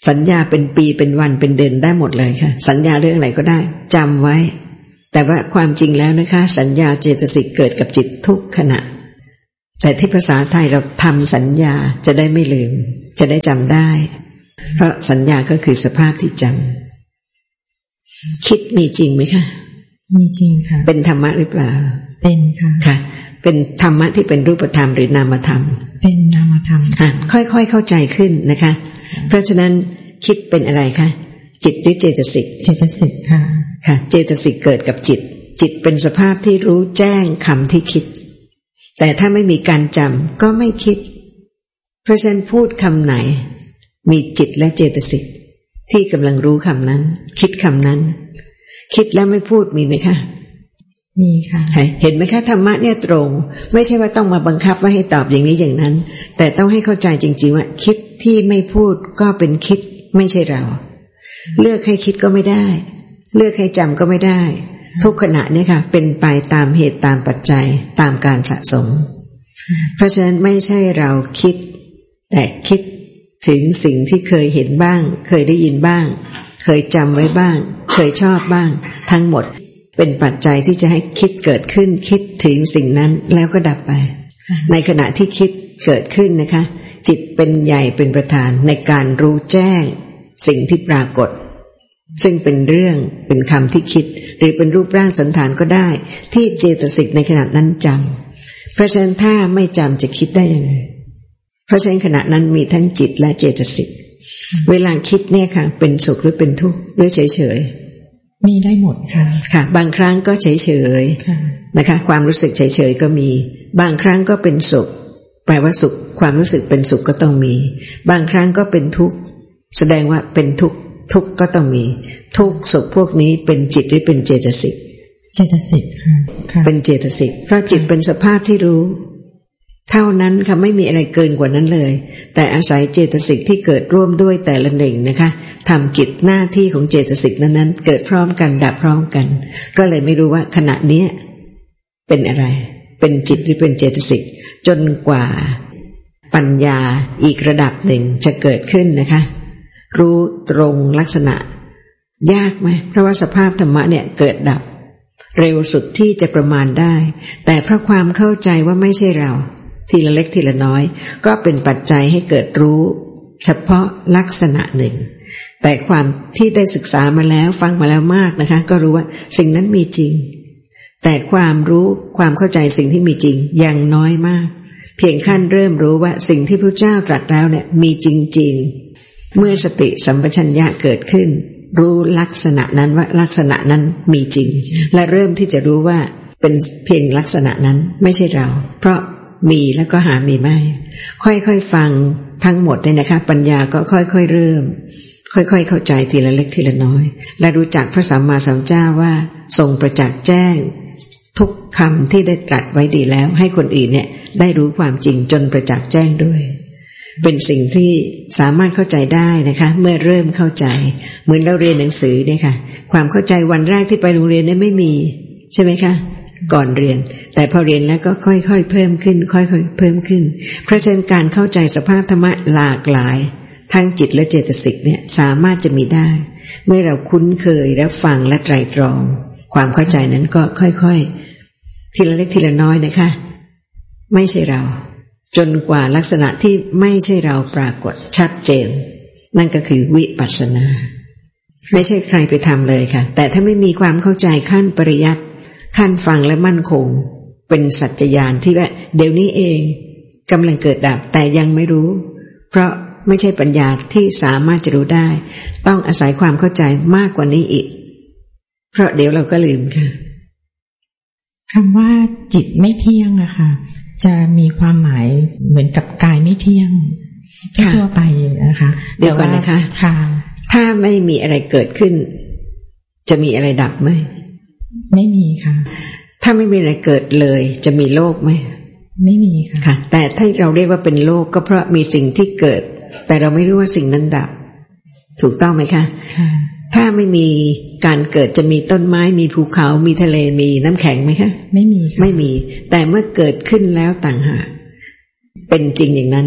สัญญาเป็นปีเป็นวันเป็นเดือนได้หมดเลยค่ะสัญญาเรื่องอะไรก็ได้จำไว้แต่ว่าความจริงแล้วนะคะสัญญาเจตสิกเกิดกับจิตทุกขณะแต่ที่ภาษาไทยเราทำสัญญาจะได้ไม่ลืมจะได้จำได้เพราะสัญญาก็คือสภาพที่จำคิดมีจริงไหมคะ
มีจริงค่ะ
เป็นธรรมะหรือเปล่า
เป็นค่ะ
ค่ะเป็นธรรมะที่เป็นรูปธรรมหรือนามธรรม
เป็นนามธรรม
ค่ะค่อยๆเข้าใจขึ้นนะคะเพราะฉะนั้นคิดเป็นอะไรคะจิตหรือเจตสิก
เจตสิกค่ะ
ค่ะเจตสิกเกิดกับจิตจิตเป็นสภาพที่รู้แจ้งคำที่คิดแต่ถ้าไม่มีการจำก็ไม่คิดเพราะฉะนั้นพูดคำไหนมีจิตและเจตสิกที่กำลังรู้คำนั้นคิดคำนั้นคิดแล้วไม่พูดมีไหมคะ
มีค่ะ
เห็นไหมคะธรรมะเนี่ยตรงไม่ใช่ว่าต้องมาบังคับว่าให้ตอบอย่างนี้อย่างนั้นแต่ต้องให้เข้าใจจริงๆว่าคิดที่ไม่พูดก็เป็นคิดไม่ใช่เราเลือกให้คิดก็ไม่ได้เลือกให้จำก็ไม่ได้ทุกขณะเนี่ยค่ะเป็นไปตามเหตุตามปัจจัยตามการสะสมเพราะฉะนั้นไม่ใช่เราคิดแต่คิดถึงสิ่งที่เคยเห็นบ้างเคยได้ยินบ้างเคยจำไว้บ้างเคยชอบบ้างทั้งหมดเป็นปัจจัยที่จะให้คิดเกิดขึ้นคิดถึงสิ่งนั้นแล้วก็ดับไปในขณะที่คิดเกิดขึ้นนะคะจิตเป็นใหญ่เป็นประธานในการรู้แจ้งสิ่งที่ปรากฏซึ่งเป็นเรื่องเป็นคำที่คิดหรือเป็นรูปร่างสันฐานก็ได้ที่เจตสิกในขณะนั้นจำเพราะฉะนั้นถ้าไม่จำจะคิดได้ยังไงเพราะฉะนั้นขณะนั้นมีทั้งจิตและเจตสิกเวลาคิดเนี่ยค่ะเป็นสุขหรือเป็นทุกข์หรือเฉยเฉย
มีได้หมดค่ะ
ค่ะบางครั้งก็เฉยเฉยนะคะความรู้สึกเฉยเฉยก็มีบางครั้งก็เป็นสุขแปลว่าสุขความรู้สึกเป็นสุขก็ต้องมีบางครั้งก็เป็นทุกข์แสดงว่าเป็นทุกข์ทุกข์ก็ต้องมีทุกข์สุขพวกนี้เป็นจิตหรือเป็นเจตสิก
เจตสิกค่ะ
เป็นเจตสิกเพราะจิตเป็นสภาพที่รู้เท่านั้นค่ะไม่มีอะไรเกินกว่านั้นเลยแต่อาศัยเจตสิกที่เกิดร่วมด้วยแต่ละหนึ่งนะคะทำกิจหน้าที่ของเจตสิกนั้นๆเกิดพร้อมกันดับพร้อมกันก็เลยไม่รู้ว่าขณะนี้เป็นอะไรเป็นจิตหรือเป็นเจตสิกจนกว่าปัญญาอีกระดับหนึ่งจะเกิดขึ้นนะคะรู้ตรงลักษณะยากไหมเพราะว่าสภาพธรรมะเนี่ยเกิดดับเร็วสุดที่จะประมาณได้แต่เพราะความเข้าใจว่าไม่ใช่เราทีละเล็กทีละน้อยก็เป็นปัจจัยให้เกิดรู้เฉพาะลักษณะหนึ่งแต่ความที่ได้ศึกษามาแล้วฟังมาแล้วมากนะคะก็รู้ว่าสิ่งนั้นมีจริงแต่ความรู้ความเข้าใจสิ่งที่มีจริงยังน้อยมากเพียงขั้นเริ่มรู้ว่าสิ่งที่พระเจ้าตรัสแล้วเนี่ยมีจริงๆเมื่อสติสัมปชัญญะเกิดขึ้นรู้ลักษณะนั้นว่าลักษณะนั้นมีจริงและเริ่มที่จะรู้ว่าเป็นเพียงลักษณะนั้นไม่ใช่เราเพราะมีแล้วก็หามีไม่ค่อยๆฟังทั้งหมดเลยนะคะปัญญาก็ค่อยๆเริ่มค่อยๆเข้าใจทีละเล็กทีละน้อยและรู้จักพระสัมมาสัมพุทธเจ้าว่าทรงประจักษ์แจ้งทุกคำที่ได้ตรัสไว้ดีแล้วให้คนอื่นเนี่ยได้รู้ความจริงจนประจักษ์แจ้งด้วยเป็นสิ่งที่สามารถเข้าใจได้นะคะเมื่อเริ่มเข้าใจเหมือนเราเรียนหนังสือเนี่ยค่ะความเข้าใจวันแรกที่ไปโรงเรียนเนี่ยไม่มีใช่ไหมคะก่อนเรียนแต่พอเรียนแล้วก็ค่อยๆเพิ่มขึ้นค่อยๆเพิ่มขึ้นเพราะฉะนั้นการเข้าใจสภาพธรรมะหลากหลายทั้งจิตและเจตสิกเนี่ยสามารถจะมีได้เมื่อเราคุ้นเคยและฟังและไตร่ตรองความเข้าใจนั้นก็ค่อยๆทีละเล็กทีละน้อยนะคะไม่ใช่เราจนกว่าลักษณะที่ไม่ใช่เราปรากฏชัดเจนนั่นก็คือวิปัสสนาไม่ใช่ใครไปทำเลยค่ะแต่ถ้าไม่มีความเข้าใจขั้นปริยัติขั้นฟังและมั่นคงเป็นสัจจญาณที่ว่าเดี๋ยวนี้เองกำลังเกิดดับแต่ยังไม่รู้เพราะไม่ใช่ปัญญาที่สามารถจะรู้ได้ต้องอาศัยความเข้าใจมากกว่านี้อีกเพราะเดี๋ยวเราก็ลืมค่ะ
คำว่าจิตไม่เที่ยงอะค่ะจะมีความหมายเหมือนกับกายไม่เที่ยงทั่วไปนะคะ
เดี๋ยวก่อนนะคะค่ะถ้าไม่มีอะไรเกิดขึ้นจะมีอะไรดับไหม
ไม่มีค่ะ
ถ้าไม่มีอะไรเกิดเลยจะมีโลกไหม
ไม่มีค่ะ
ค่ะแต่ถ้าเราเรียกว่าเป็นโลกก็เพราะมีสิ่งที่เกิดแต่เราไม่รู้ว่าสิ่งนั้นดับถูกต้องไหมคะค่ะถ้าไม่มีการเกิดจะมีต้นไม้มีภูเขามีทะเลมีน้ำแข็งไหมคะ
ไม่มี
ไม่มีแต่เมื่อเกิดขึ้นแล้วต่างหากเป็นจริงอย่างนั้น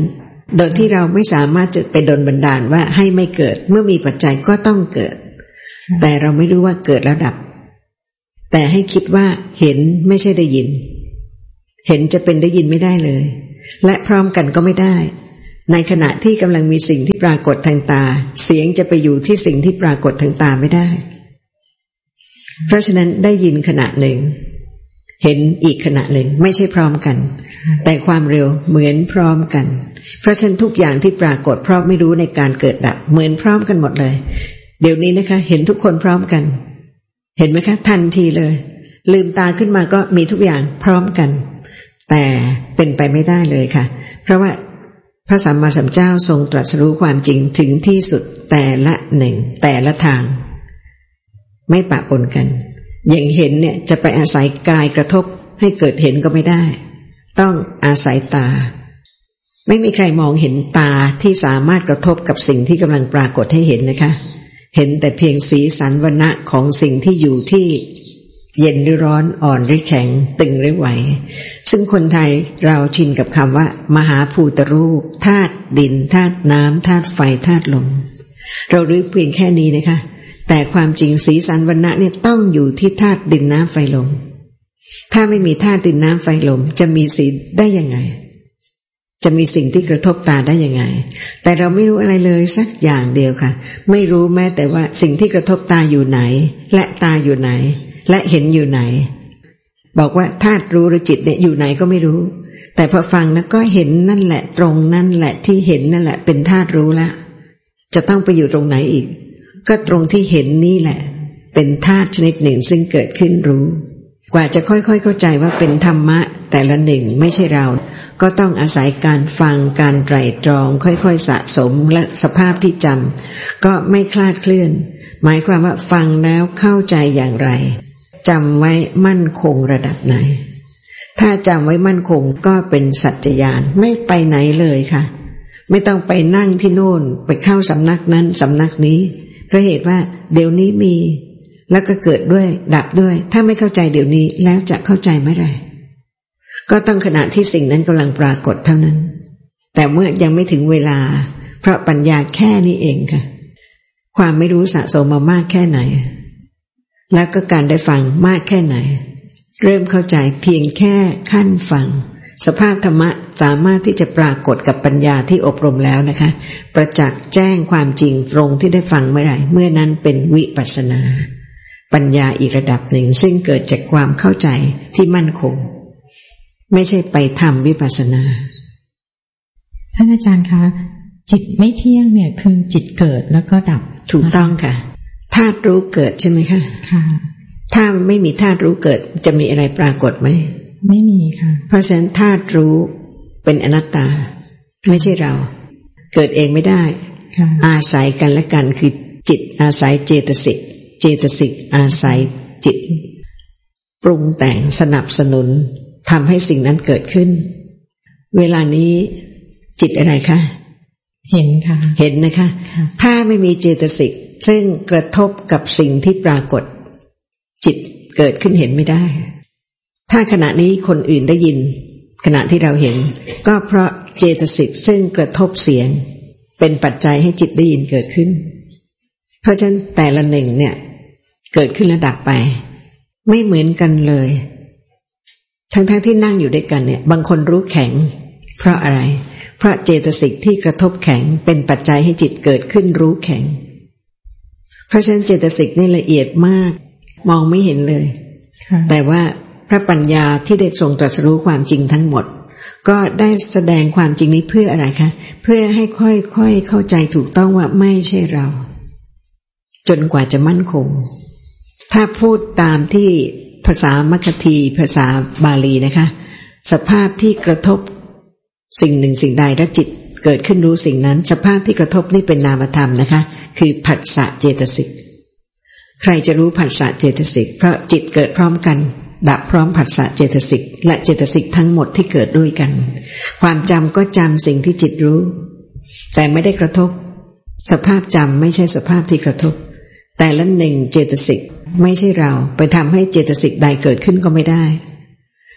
โดยที่เราไม่สามารถจะไปดลบันดาลว่าให้ไม่เกิดเมื่อมีปัจจัยก็ต้องเกิดแต่เราไม่รู้ว่าเกิดแล้วดับแต่ให้คิดว่าเห็นไม่ใช่ได้ยินเห็นจะเป็นได้ยินไม่ได้เลยและพร้อมกันก็ไม่ได้ในขณะที่กำลังมีสิ่งที่ปรากฏทางตาเสียงจะไปอยู่ที่สิ่งที่ปรากฏทางตาไม่ได้เพราะฉะนั้นได้ยินขณะหนึ่งเห็นอีกขณะหนึ่งไม่ใช่พร้อมกันแต่ความเร็วเหมือนพร้อมกันเพราะฉะนั้นทุกอย่างที่ปรากฏเพราะไม่รู้ในการเกิดดับเหมือนพร้อมกันหมดเลยเดี๋ยวนี้นะคะเห็นทุกคนพร้อมกันเห็นไหมคะทันทีเลยลืมตาขึ้นมาก็มีทุกอย่างพร้อมกันแต่เป็นไปไม่ได้เลยค่ะเพราะว่าพระสัมมาสัมพุทธเจ้าทรงตรัสรู้ความจริงถึงที่สุดแต่ละหนึ่งแต่ละทางไม่ปะปนกันอย่างเห็นเนี่ยจะไปอาศัยกายกระทบให้เกิดเห็นก็ไม่ได้ต้องอาศัยตาไม่มีใครมองเห็นตาที่สามารถกระทบกับสิ่งที่กำลังปรากฏให้เห็นนะคะเห็นแต่เพียงสีสันวรรณะของสิ่งที่อยู่ที่เย็นหรือร้อนอ่อนหรือแข็งตึงหรือไหวซึ่งคนไทยเราชินกับคำว่ามหาภูตรูปธาตุดินธาตุน้ำธาตุไฟธาตุลมเรารู้เพียงแค่นี้นะคะแต่ความจริงสีสันวรรณะเนี่ยต้องอยู่ที่ธาตุดินน้ำไฟลมถ้าไม่มีธาตุดินน้ำไฟลมจะมีสีได้ยังไงจะมีสิ่งที่กระทบตาได้ยังไงแต่เราไม่รู้อะไรเลยสักอย่างเดียวค่ะไม่รู้แม้แต่ว่าสิ่งที่กระทบตาอยู่ไหนและตาอยู่ไหนและเห็นอยู่ไหนบอกว่าธาตุรู้หรือจิตเนี่ยอยู่ไหนก็ไม่รู้แต่พอฟังแล้วก็เห็นนั่นแหละตรงนั่นแหละที่เห็นนั่นแหละเป็นธาตุรู้แล้วจะต้องไปอยู่ตรงไหนอีกก็ตรงที่เห็นนี่แหละเป็นธาตุชนิดหนึ่งซึ่งเกิดขึ้นรู้กว่าจะค่อยๆเข้าใจว่าเป็นธรรมะแต่ละหนึ่งไม่ใช่เราก็ต้องอาศัยการฟังการไตร่ตรองค่อยๆสะสมและสภาพที่จำก็ไม่คลาดเคลื่อนหมายความว่าฟังแล้วเข้าใจอย่างไรจำไว้มั่นคงระดับไหนถ้าจำไว้มั่นคงก็เป็นสัจจญาณไม่ไปไหนเลยค่ะไม่ต้องไปนั่งที่โน่นไปเข้าสำนักนั้นสำนักนี้เพราะเหตุว่าเดี๋ยวนี้มีแล้วก็เกิดด้วยดับด้วยถ้าไม่เข้าใจเดี๋ยวนี้แล้วจะเข้าใจเมื่อไหร่ก็ต้องขณะที่สิ่งนั้นกำลังปรากฏเท่านั้นแต่เมื่อยังไม่ถึงเวลาเพราะปัญญาแค่นี้เองค่ะความไม่รู้สะสมมามากแค่ไหนแล้วก็การได้ฟังมากแค่ไหนเริ่มเข้าใจเพียงแค่ขั้นฟังสภาพธรรมะสามารถที่จะปรากฏกับปัญญาที่อบรมแล้วนะคะประจักษ์แจ้งความจริงตรงที่ได้ฟังเมื่อไหร่เมื่อนั้นเป็นวิปัสสนาปัญญาอีกระดับหนึ่งซึ่งเกิดจากความเข้าใจที่มั่นคงไม่ใช่ไปทำวิปัสสนา
ท่านอาจารย์คะจิตไม่เที่ยงเนี่ยคือจิตเกิดแล้วก็ดับ
ถูกต้องค่ะธาตุรู้เกิดใช่ไหมคะ
ค่ะ
ถ้าไม่มีธาตุรู้เกิดจะมีอะไรปรากฏไหม
ไม่มีค่ะ
เพราะฉะนั้นธาตุรู้เป็นอนัตตาไม่ใช่เราเกิดเองไม่ได้อาศัยกันและกันคือจิตอาศัยเจตสิกเจตสิกอาศัยจิตปรุงแต่งสนับสนุนทำให้สิ่งนั้นเกิดขึ้นเวลานี้จิตอะไรคะ
เห็นค่ะ
เห็นนะคะถ้าไม่มีเจตสิกซึ่งกระทบกับสิ่งที่ปรากฏจิตเกิดขึ้นเห็นไม่ได้ถ้าขณะนี้คนอื่นได้ยินขณะที่เราเห็นก็เพราะเจตสิกซึ่งกระทบเสียงเป็นปัจจัยให้จิตได้ยินเกิดขึ้นเพราะฉะนั้นแต่ละหนึ่งเนี่ยเกิดขึ้นแล้วดับไปไม่เหมือนกันเลยทั้งๆ ท, ที่นั่งอยู่ด้วยกันเนี่ยบางคนรู้แข็งเพราะอะไรเพราะเจตสิกที่กระทบแข็งเป็นปัจจัยให้จิตเกิดขึ้นรู้แข็งเพราะฉะนั้นเจตสิกนี่ละเอียดมากมองไม่เห็นเลยแต่ว่าพระปัญญาที่ได้ทรงตรัสรู้ความจริงทั้งหมดก็ได้แสดงความจริงนี้เพื่ออะไรคะเพื่อให้ค่อยๆเข้าใจถูกต้องว่าไม่ใช่เราจนกว่าจะมั่นคงถ้าพูดตามที่ภาษามัคคธีภาษาบาลีนะคะสภาพที่กระทบสิ่งหนึ่งสิ่งใดและจิตเกิดขึ้นรู้สิ่งนั้นสภาพที่กระทบนี่เป็นนามธรรมนะคะคือผัสสะเจตสิกใครจะรู้ผัสสะเจตสิกเพราะจิตเกิดพร้อมกันดับพร้อมผัสสะเจตสิกและเจตสิกทั้งหมดที่เกิดด้วยกันความจำก็จำสิ่งที่จิตรู้แต่ไม่ได้กระทบสภาพจำไม่ใช่สภาพที่กระทบแต่ละหนึ่งเจตสิกไม่ใช่เราไปทำให้เจตสิกใดเกิดขึ้นก็ไม่ได้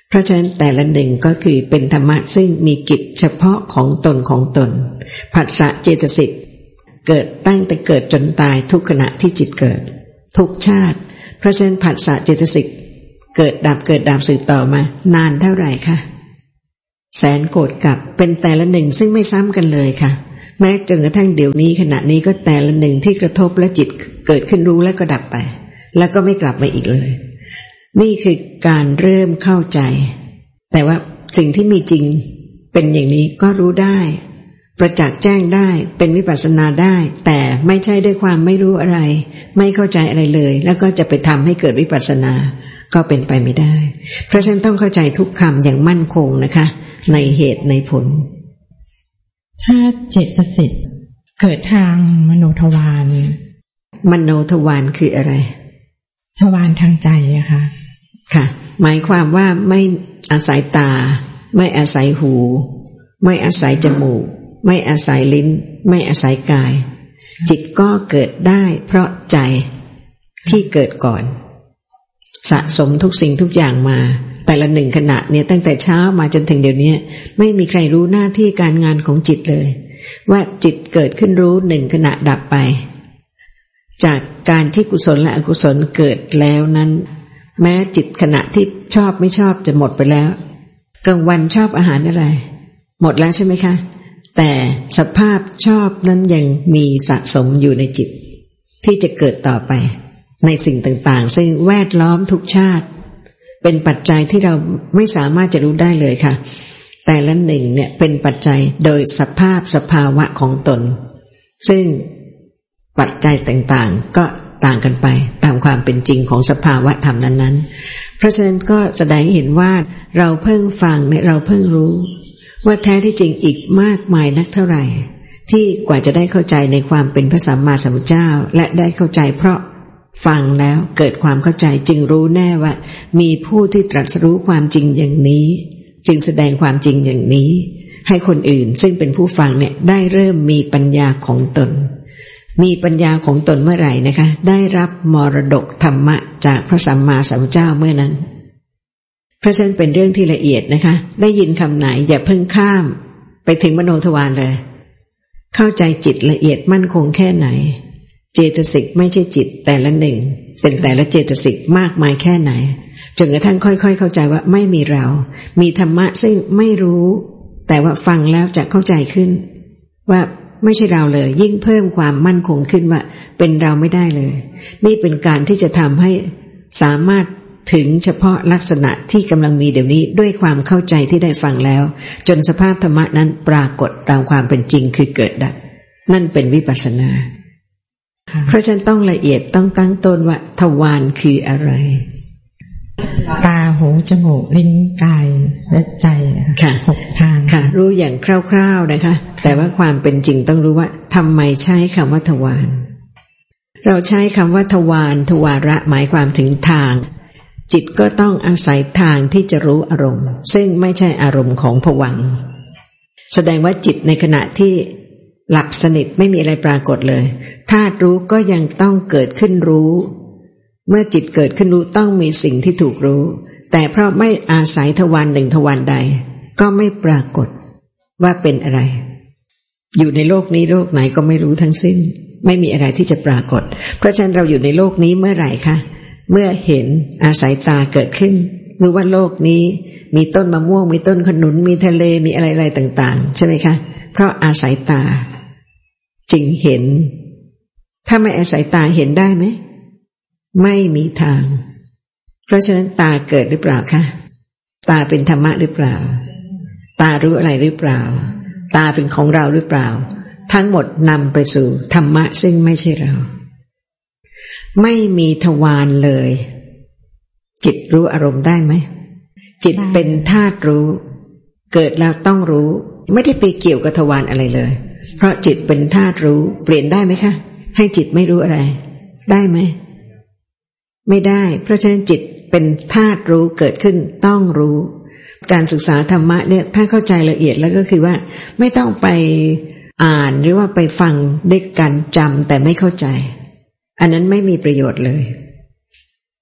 เพราะฉะนั้นแต่ละหนึ่งก็คือเป็นธรรมะซึ่งมีกิจเฉพาะของตนของตนผัสสะเจตสิกเกิดตั้งแต่เกิดจนตายทุกขณะที่จิตเกิดทุกชาติเพราะฉะนั้นผัสสะเจตสิกเกิดดับเกิดดับสืบต่อมานานเท่าไหร่คะแสนโกฏกับเป็นแต่ละหนึ่งซึ่งไม่ซ้ำกันเลยค่ะแม้จนกระทั่งเดี๋ยวนี้ขณะนี้ก็แต่ละหนึ่งที่กระทบและจิตเกิดขึ้นรู้แล้วก็ดับไปแล้วก็ไม่กลับมาอีกเลยนี่คือการเริ่มเข้าใจแต่ว่าสิ่งที่มีจริงเป็นอย่างนี้ก็รู้ได้ประจักษ์แจ้งได้เป็นวิปัสสนาได้แต่ไม่ใช่ด้วยความไม่รู้อะไรไม่เข้าใจอะไรเลยแล้วก็จะไปทำให้เกิดวิปัสสนาก็เป็นไปไม่ได้เพราะฉะนั้นต้องเข้าใจทุกคำอย่างมั่นคงนะคะในเหตุในผล
ถ้าเจตสิกเกิดทางมโนทวาร
มโนทวารคืออะไร
ทวารทางใจอะค่ะ
ค่ะหมายความว่าไม่อาศัยตาไม่อาศัยหูไม่อาศัยจมูกไม่อาศัยลิ้นไม่อาศัยกายจิตก็เกิดได้เพราะใจที่เกิดก่อนสะสมทุกสิ่งทุกอย่างมาแต่ละหนึ่งขณะเนี่ยตั้งแต่เช้ามาจนถึงเดี๋ยวนี้ไม่มีใครรู้หน้าที่การงานของจิตเลยว่าจิตเกิดขึ้นรู้หนึ่งขณะดับไปจากการที่กุศลและอกุศลเกิดแล้วนั้นแม้จิตขณะที่ชอบไม่ชอบจะหมดไปแล้วกลางวันชอบอาหารอะไรหมดแล้วใช่ไหมคะแต่สภาพชอบนั้นยังมีสะสมอยู่ในจิตที่จะเกิดต่อไปในสิ่งต่างๆซึ่งแวดล้อมทุกชาติเป็นปัจจัยที่เราไม่สามารถจะรู้ได้เลยค่ะแต่ละหนึ่งเนี่ยเป็นปัจจัยโดยสภาพสภาวะของตนซึ่งปัจจัยต่างๆก็ต่างกันไปตามความเป็นจริงของสภาวะธรรมนั้นๆเพราะฉะนั้นก็แสดงให้เห็นว่าเราเพิ่งฟังเนี่ยเราเพิ่งรู้ว่าแท้ที่จริงอีกมากมายนักเท่าไหร่ที่กว่าจะได้เข้าใจในความเป็นพระสัมมาสัมพุทธเจ้าและได้เข้าใจเพราะฟังแล้วเกิดความเข้าใจจึงรู้แน่ว่ามีผู้ที่ตรัสรู้ความจริงอย่างนี้จึงแสดงความจริงอย่างนี้ให้คนอื่นซึ่งเป็นผู้ฟังเนี่ยได้เริ่มมีปัญญาของตนมีปัญญาของตนเมื่อไหร่นะคะได้รับมรดกธรรมะจากพระสัมมาสัมพุทธเจ้าเมื่อนั้นเพราะฉะนั้นเป็นเรื่องที่ละเอียดนะคะได้ยินคำไหนอย่าเพิ่งข้ามไปถึงมโนทวารเลยเข้าใจจิตละเอียดมั่นคงแค่ไหนเจตสิกไม่ใช่จิตแต่ละหนึ่งเป็นแต่ละเจตสิกมากมายแค่ไหนจนกระทั่งค่อยๆเข้าใจว่าไม่มีเรามีธรรมะซึ่งไม่รู้แต่ว่าฟังแล้วจะเข้าใจขึ้นว่าไม่ใช่เราเลยยิ่งเพิ่มความมั่นคงขึ้นว่าเป็นเราไม่ได้เลยนี่เป็นการที่จะทำให้สามารถถึงเฉพาะลักษณะที่กำลังมีเดี๋ยวนี้ด้วยความเข้าใจที่ได้ฟังแล้วจนสภาพธรรมะนั้นปรากฏตามความเป็นจริงคือเกิดดับนั่นเป็นวิปัสสนาเพราะฉะนั้นต้องละเอียดต้องตั้งต้นว่าทวารคืออะไร
ตาหูจมูกลิ้นกายและใจ
ค่ะ
หกทาง
ค่ะรู้อย่างคร่าวๆนะคะแต่ว่าความเป็นจริงต้องรู้ว่าทำไมใช้คำว่าทวารเราใช้คำว่าทวารทวาระหมายความถึงทางจิตก็ต้องอาศัยทางที่จะรู้อารมณ์ซึ่งไม่ใช่อารมณ์ของภวังค์แสดงว่าจิตในขณะที่หลับสนิทไม่มีอะไรปรากฏเลยธาตุรู้ก็ยังต้องเกิดขึ้นรู้เมื่อจิตเกิดขึ้นรู้ต้องมีสิ่งที่ถูกรู้แต่เพราะไม่อาศัยทวารหนึ่งทวารใดก็ไม่ปรากฏว่าเป็นอะไรอยู่ในโลกนี้โลกไหนก็ไม่รู้ทั้งสิ้นไม่มีอะไรที่จะปรากฏเพราะฉะนั้นเราอยู่ในโลกนี้เมื่อไหร่คะเมื่อเห็นอาศัยตาเกิดขึ้นรู้ว่าโลกนี้มีต้นมะม่วงมีต้นขนุนมีทะเลมีอะไรๆต่างๆใช่ไหมคะเพราะอาศัยตาจึงเห็นถ้าไม่อาศัยตาเห็นได้ไหมไม่มีทางเพราะฉะนั้นตาเกิดหรือเปล่าคะตาเป็นธรรมะหรือเปล่าตารู้อะไรหรือเปล่าตาเป็นของเราหรือเปล่าทั้งหมดนำไปสู่ธรรมะซึ่งไม่ใช่เราไม่มีทวารเลยจิตรู้อารมณ์ได้ไหมจิตเป็นธาตุรู้เกิดแล้วต้องรู้ไม่ได้ไปเกี่ยวกับทวารอะไรเลยเพราะจิตเป็นธาตุรู้เปลี่ยนได้ไหมคะให้จิตไม่รู้อะไรได้ไหมไม่ได้เพราะฉะนั้นจิตเป็นธาตุรู้เกิดขึ้นต้องรู้การศึกษาธรรมะเนี่ยถ้าเข้าใจละเอียดแล้วก็คือว่าไม่ต้องไปอ่านหรือว่าไปฟังด้วยการจำแต่ไม่เข้าใจอันนั้นไม่มีประโยชน์เลย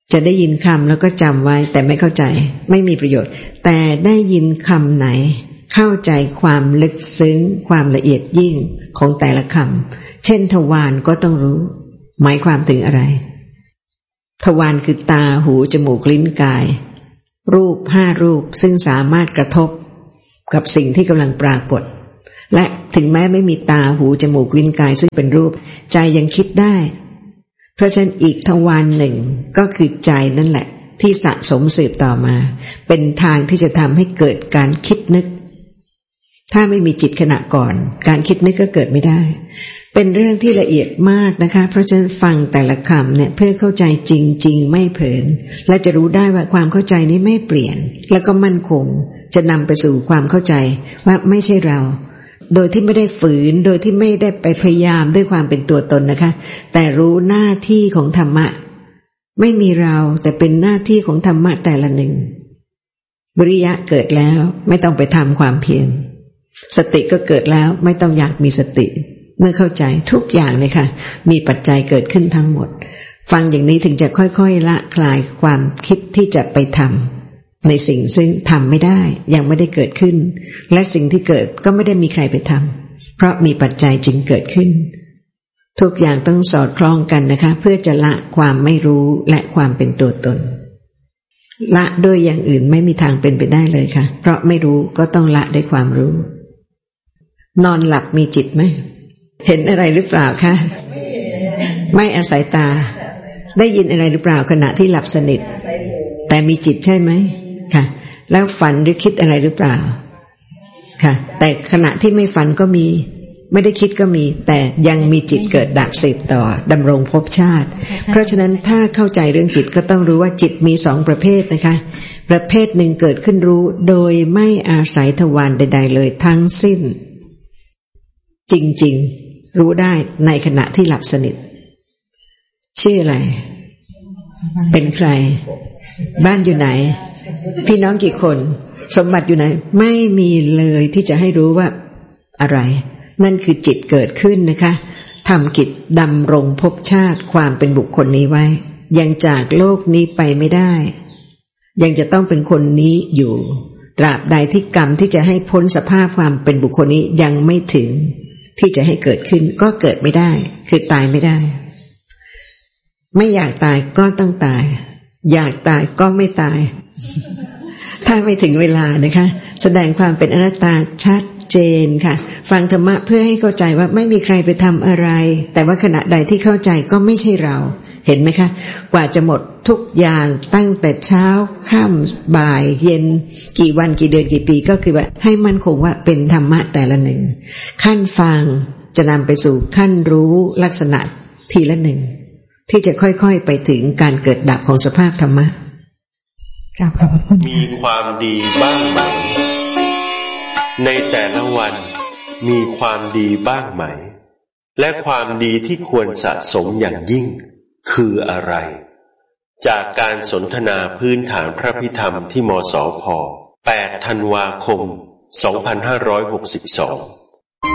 จะได้ยินคำแล้วก็จำไว้แต่ไม่เข้าใจไม่มีประโยชน์แต่ได้ยินคำไหนเข้าใจความลึกซึ้งความละเอียดยิ่งของแต่ละคำเช่นทวารก็ต้องรู้หมายความถึงอะไรทวารคือตาหูจมูกลิ้นกายรูปห้ารูปซึ่งสามารถกระทบกับสิ่งที่กำลังปรากฏและถึงแม้ไม่มีตาหูจมูกลิ้นกายซึ่งเป็นรูปใจยังคิดได้เพราะฉะนั้นอีกทวารหนึ่งก็คือใจนั่นแหละที่สะสมสืบต่อมาเป็นทางที่จะทำให้เกิดการคิดนึกถ้าไม่มีจิตขณะก่อนการคิดนึกก็เกิดไม่ได้เป็นเรื่องที่ละเอียดมากนะคะเพราะฉะนั้นฟังแต่ละคำเนี่ยเพื่อเข้าใจจริงๆไม่เผินและจะรู้ได้ว่าความเข้าใจนี้ไม่เปลี่ยนแล้วก็มั่นคงจะนำไปสู่ความเข้าใจว่าไม่ใช่เราโดยที่ไม่ได้ฝืนโดยที่ไม่ได้ไปพยายามด้วยความเป็นตัวตนนะคะแต่รู้หน้าที่ของธรรมะไม่มีเราแต่เป็นหน้าที่ของธรรมะแต่ละหนึ่งวิริยะเกิดแล้วไม่ต้องไปทำความเพียรสติก็เกิดแล้วไม่ต้องอยากมีสติเมื่อเข้าใจทุกอย่างเลยค่ะมีปัจจัยเกิดขึ้นทั้งหมดฟังอย่างนี้ถึงจะค่อยๆละคลายความคิดที่จะไปทำในสิ่งซึ่งทำไม่ได้ยังไม่ได้เกิดขึ้นและสิ่งที่เกิดก็ไม่ได้มีใครไปทำเพราะมีปัจจัยจึงเกิดขึ้นทุกอย่างต้องสอดคล้องกันนะคะเพื่อจะละความไม่รู้และความเป็นตัวตนละด้วยอย่างอื่นไม่มีทางเป็นไปได้เลยค่ะเพราะไม่รู้ก็ต้องละด้วยความรู้นอนหลับมีจิตไหมเห็นอะไรหรือเปล่าคะไม่อาศัยตาได้ยินอะไรหรือเปล่าขณะที่หลับสนิทแต่มีจิตใช่ไหมค่ะแล้วฝันหรือคิดอะไรหรือเปล่าค่ะแต่ขณะที่ไม่ฝันก็มีไม่ได้คิดก็มีแต่ยังมีจิตเกิดดับสืบต่อดำรงภพชาติเพราะฉะนั้นถ้าเข้าใจเรื่องจิตก็ต้องรู้ว่าจิตมีสองประเภทนะคะประเภทหนึ่งเกิดขึ้นรู้โดยไม่อาศัยทวารใดๆเลยทั้งสิ้นจริงๆรู้ได้ในขณะที่หลับสนิทชื่ออะไรเป็นใครบ้านอยู่ไหนพี่น้องกี่คนสมบัติอยู่ไหนไม่มีเลยที่จะให้รู้ว่าอะไรนั่นคือจิตเกิดขึ้นนะคะทำกิจดำรงภพชาติความเป็นบุคคลนี้ไว้ยังจากโลกนี้ไปไม่ได้ยังจะต้องเป็นคนนี้อยู่ตราบใดที่กรรมที่จะให้พ้นสภาพความเป็นบุคคลนี้ยังไม่ถึงที่จะให้เกิดขึ้นก็เกิดไม่ได้คือตายไม่ได้ไม่อยากตายก็ต้องตายอยากตายก็ไม่ตายถ้าไม่ถึงเวลานะคะแสดงความเป็นอนัตตาชัดเจนค่ะฟังธรรมะเพื่อให้เข้าใจว่าไม่มีใครไปทำอะไรแต่ว่าขณะใดที่เข้าใจก็ไม่ใช่เราเห็นไหมคะกว่าจะหมดทุกอย่างตั้งแต่เช้าค่ำบ่ายเย็นกี่วันกี่เดือนกี่ปีก็คือว่าให้มั่นคงว่าเป็นธรรมะแต่ละหนึ่งขั้นฟังจะนำไปสู่ขั้นรู้ลักษณะทีละหนึ่งที่จะค่อยๆไปถึงการเกิดดับของสภาพธรรมะกราบขอบพระคุณ
มีความดีบ้างไหมในแต่ละวันมีความดีบ้างไหมและความดีที่ควรสะสมอย่างยิ่งคืออะไรจากการสนทนาพื้นฐานพระพิธรรมที่มสพแปดธันวาคมสองพันห้าร้อยหกสิบสอง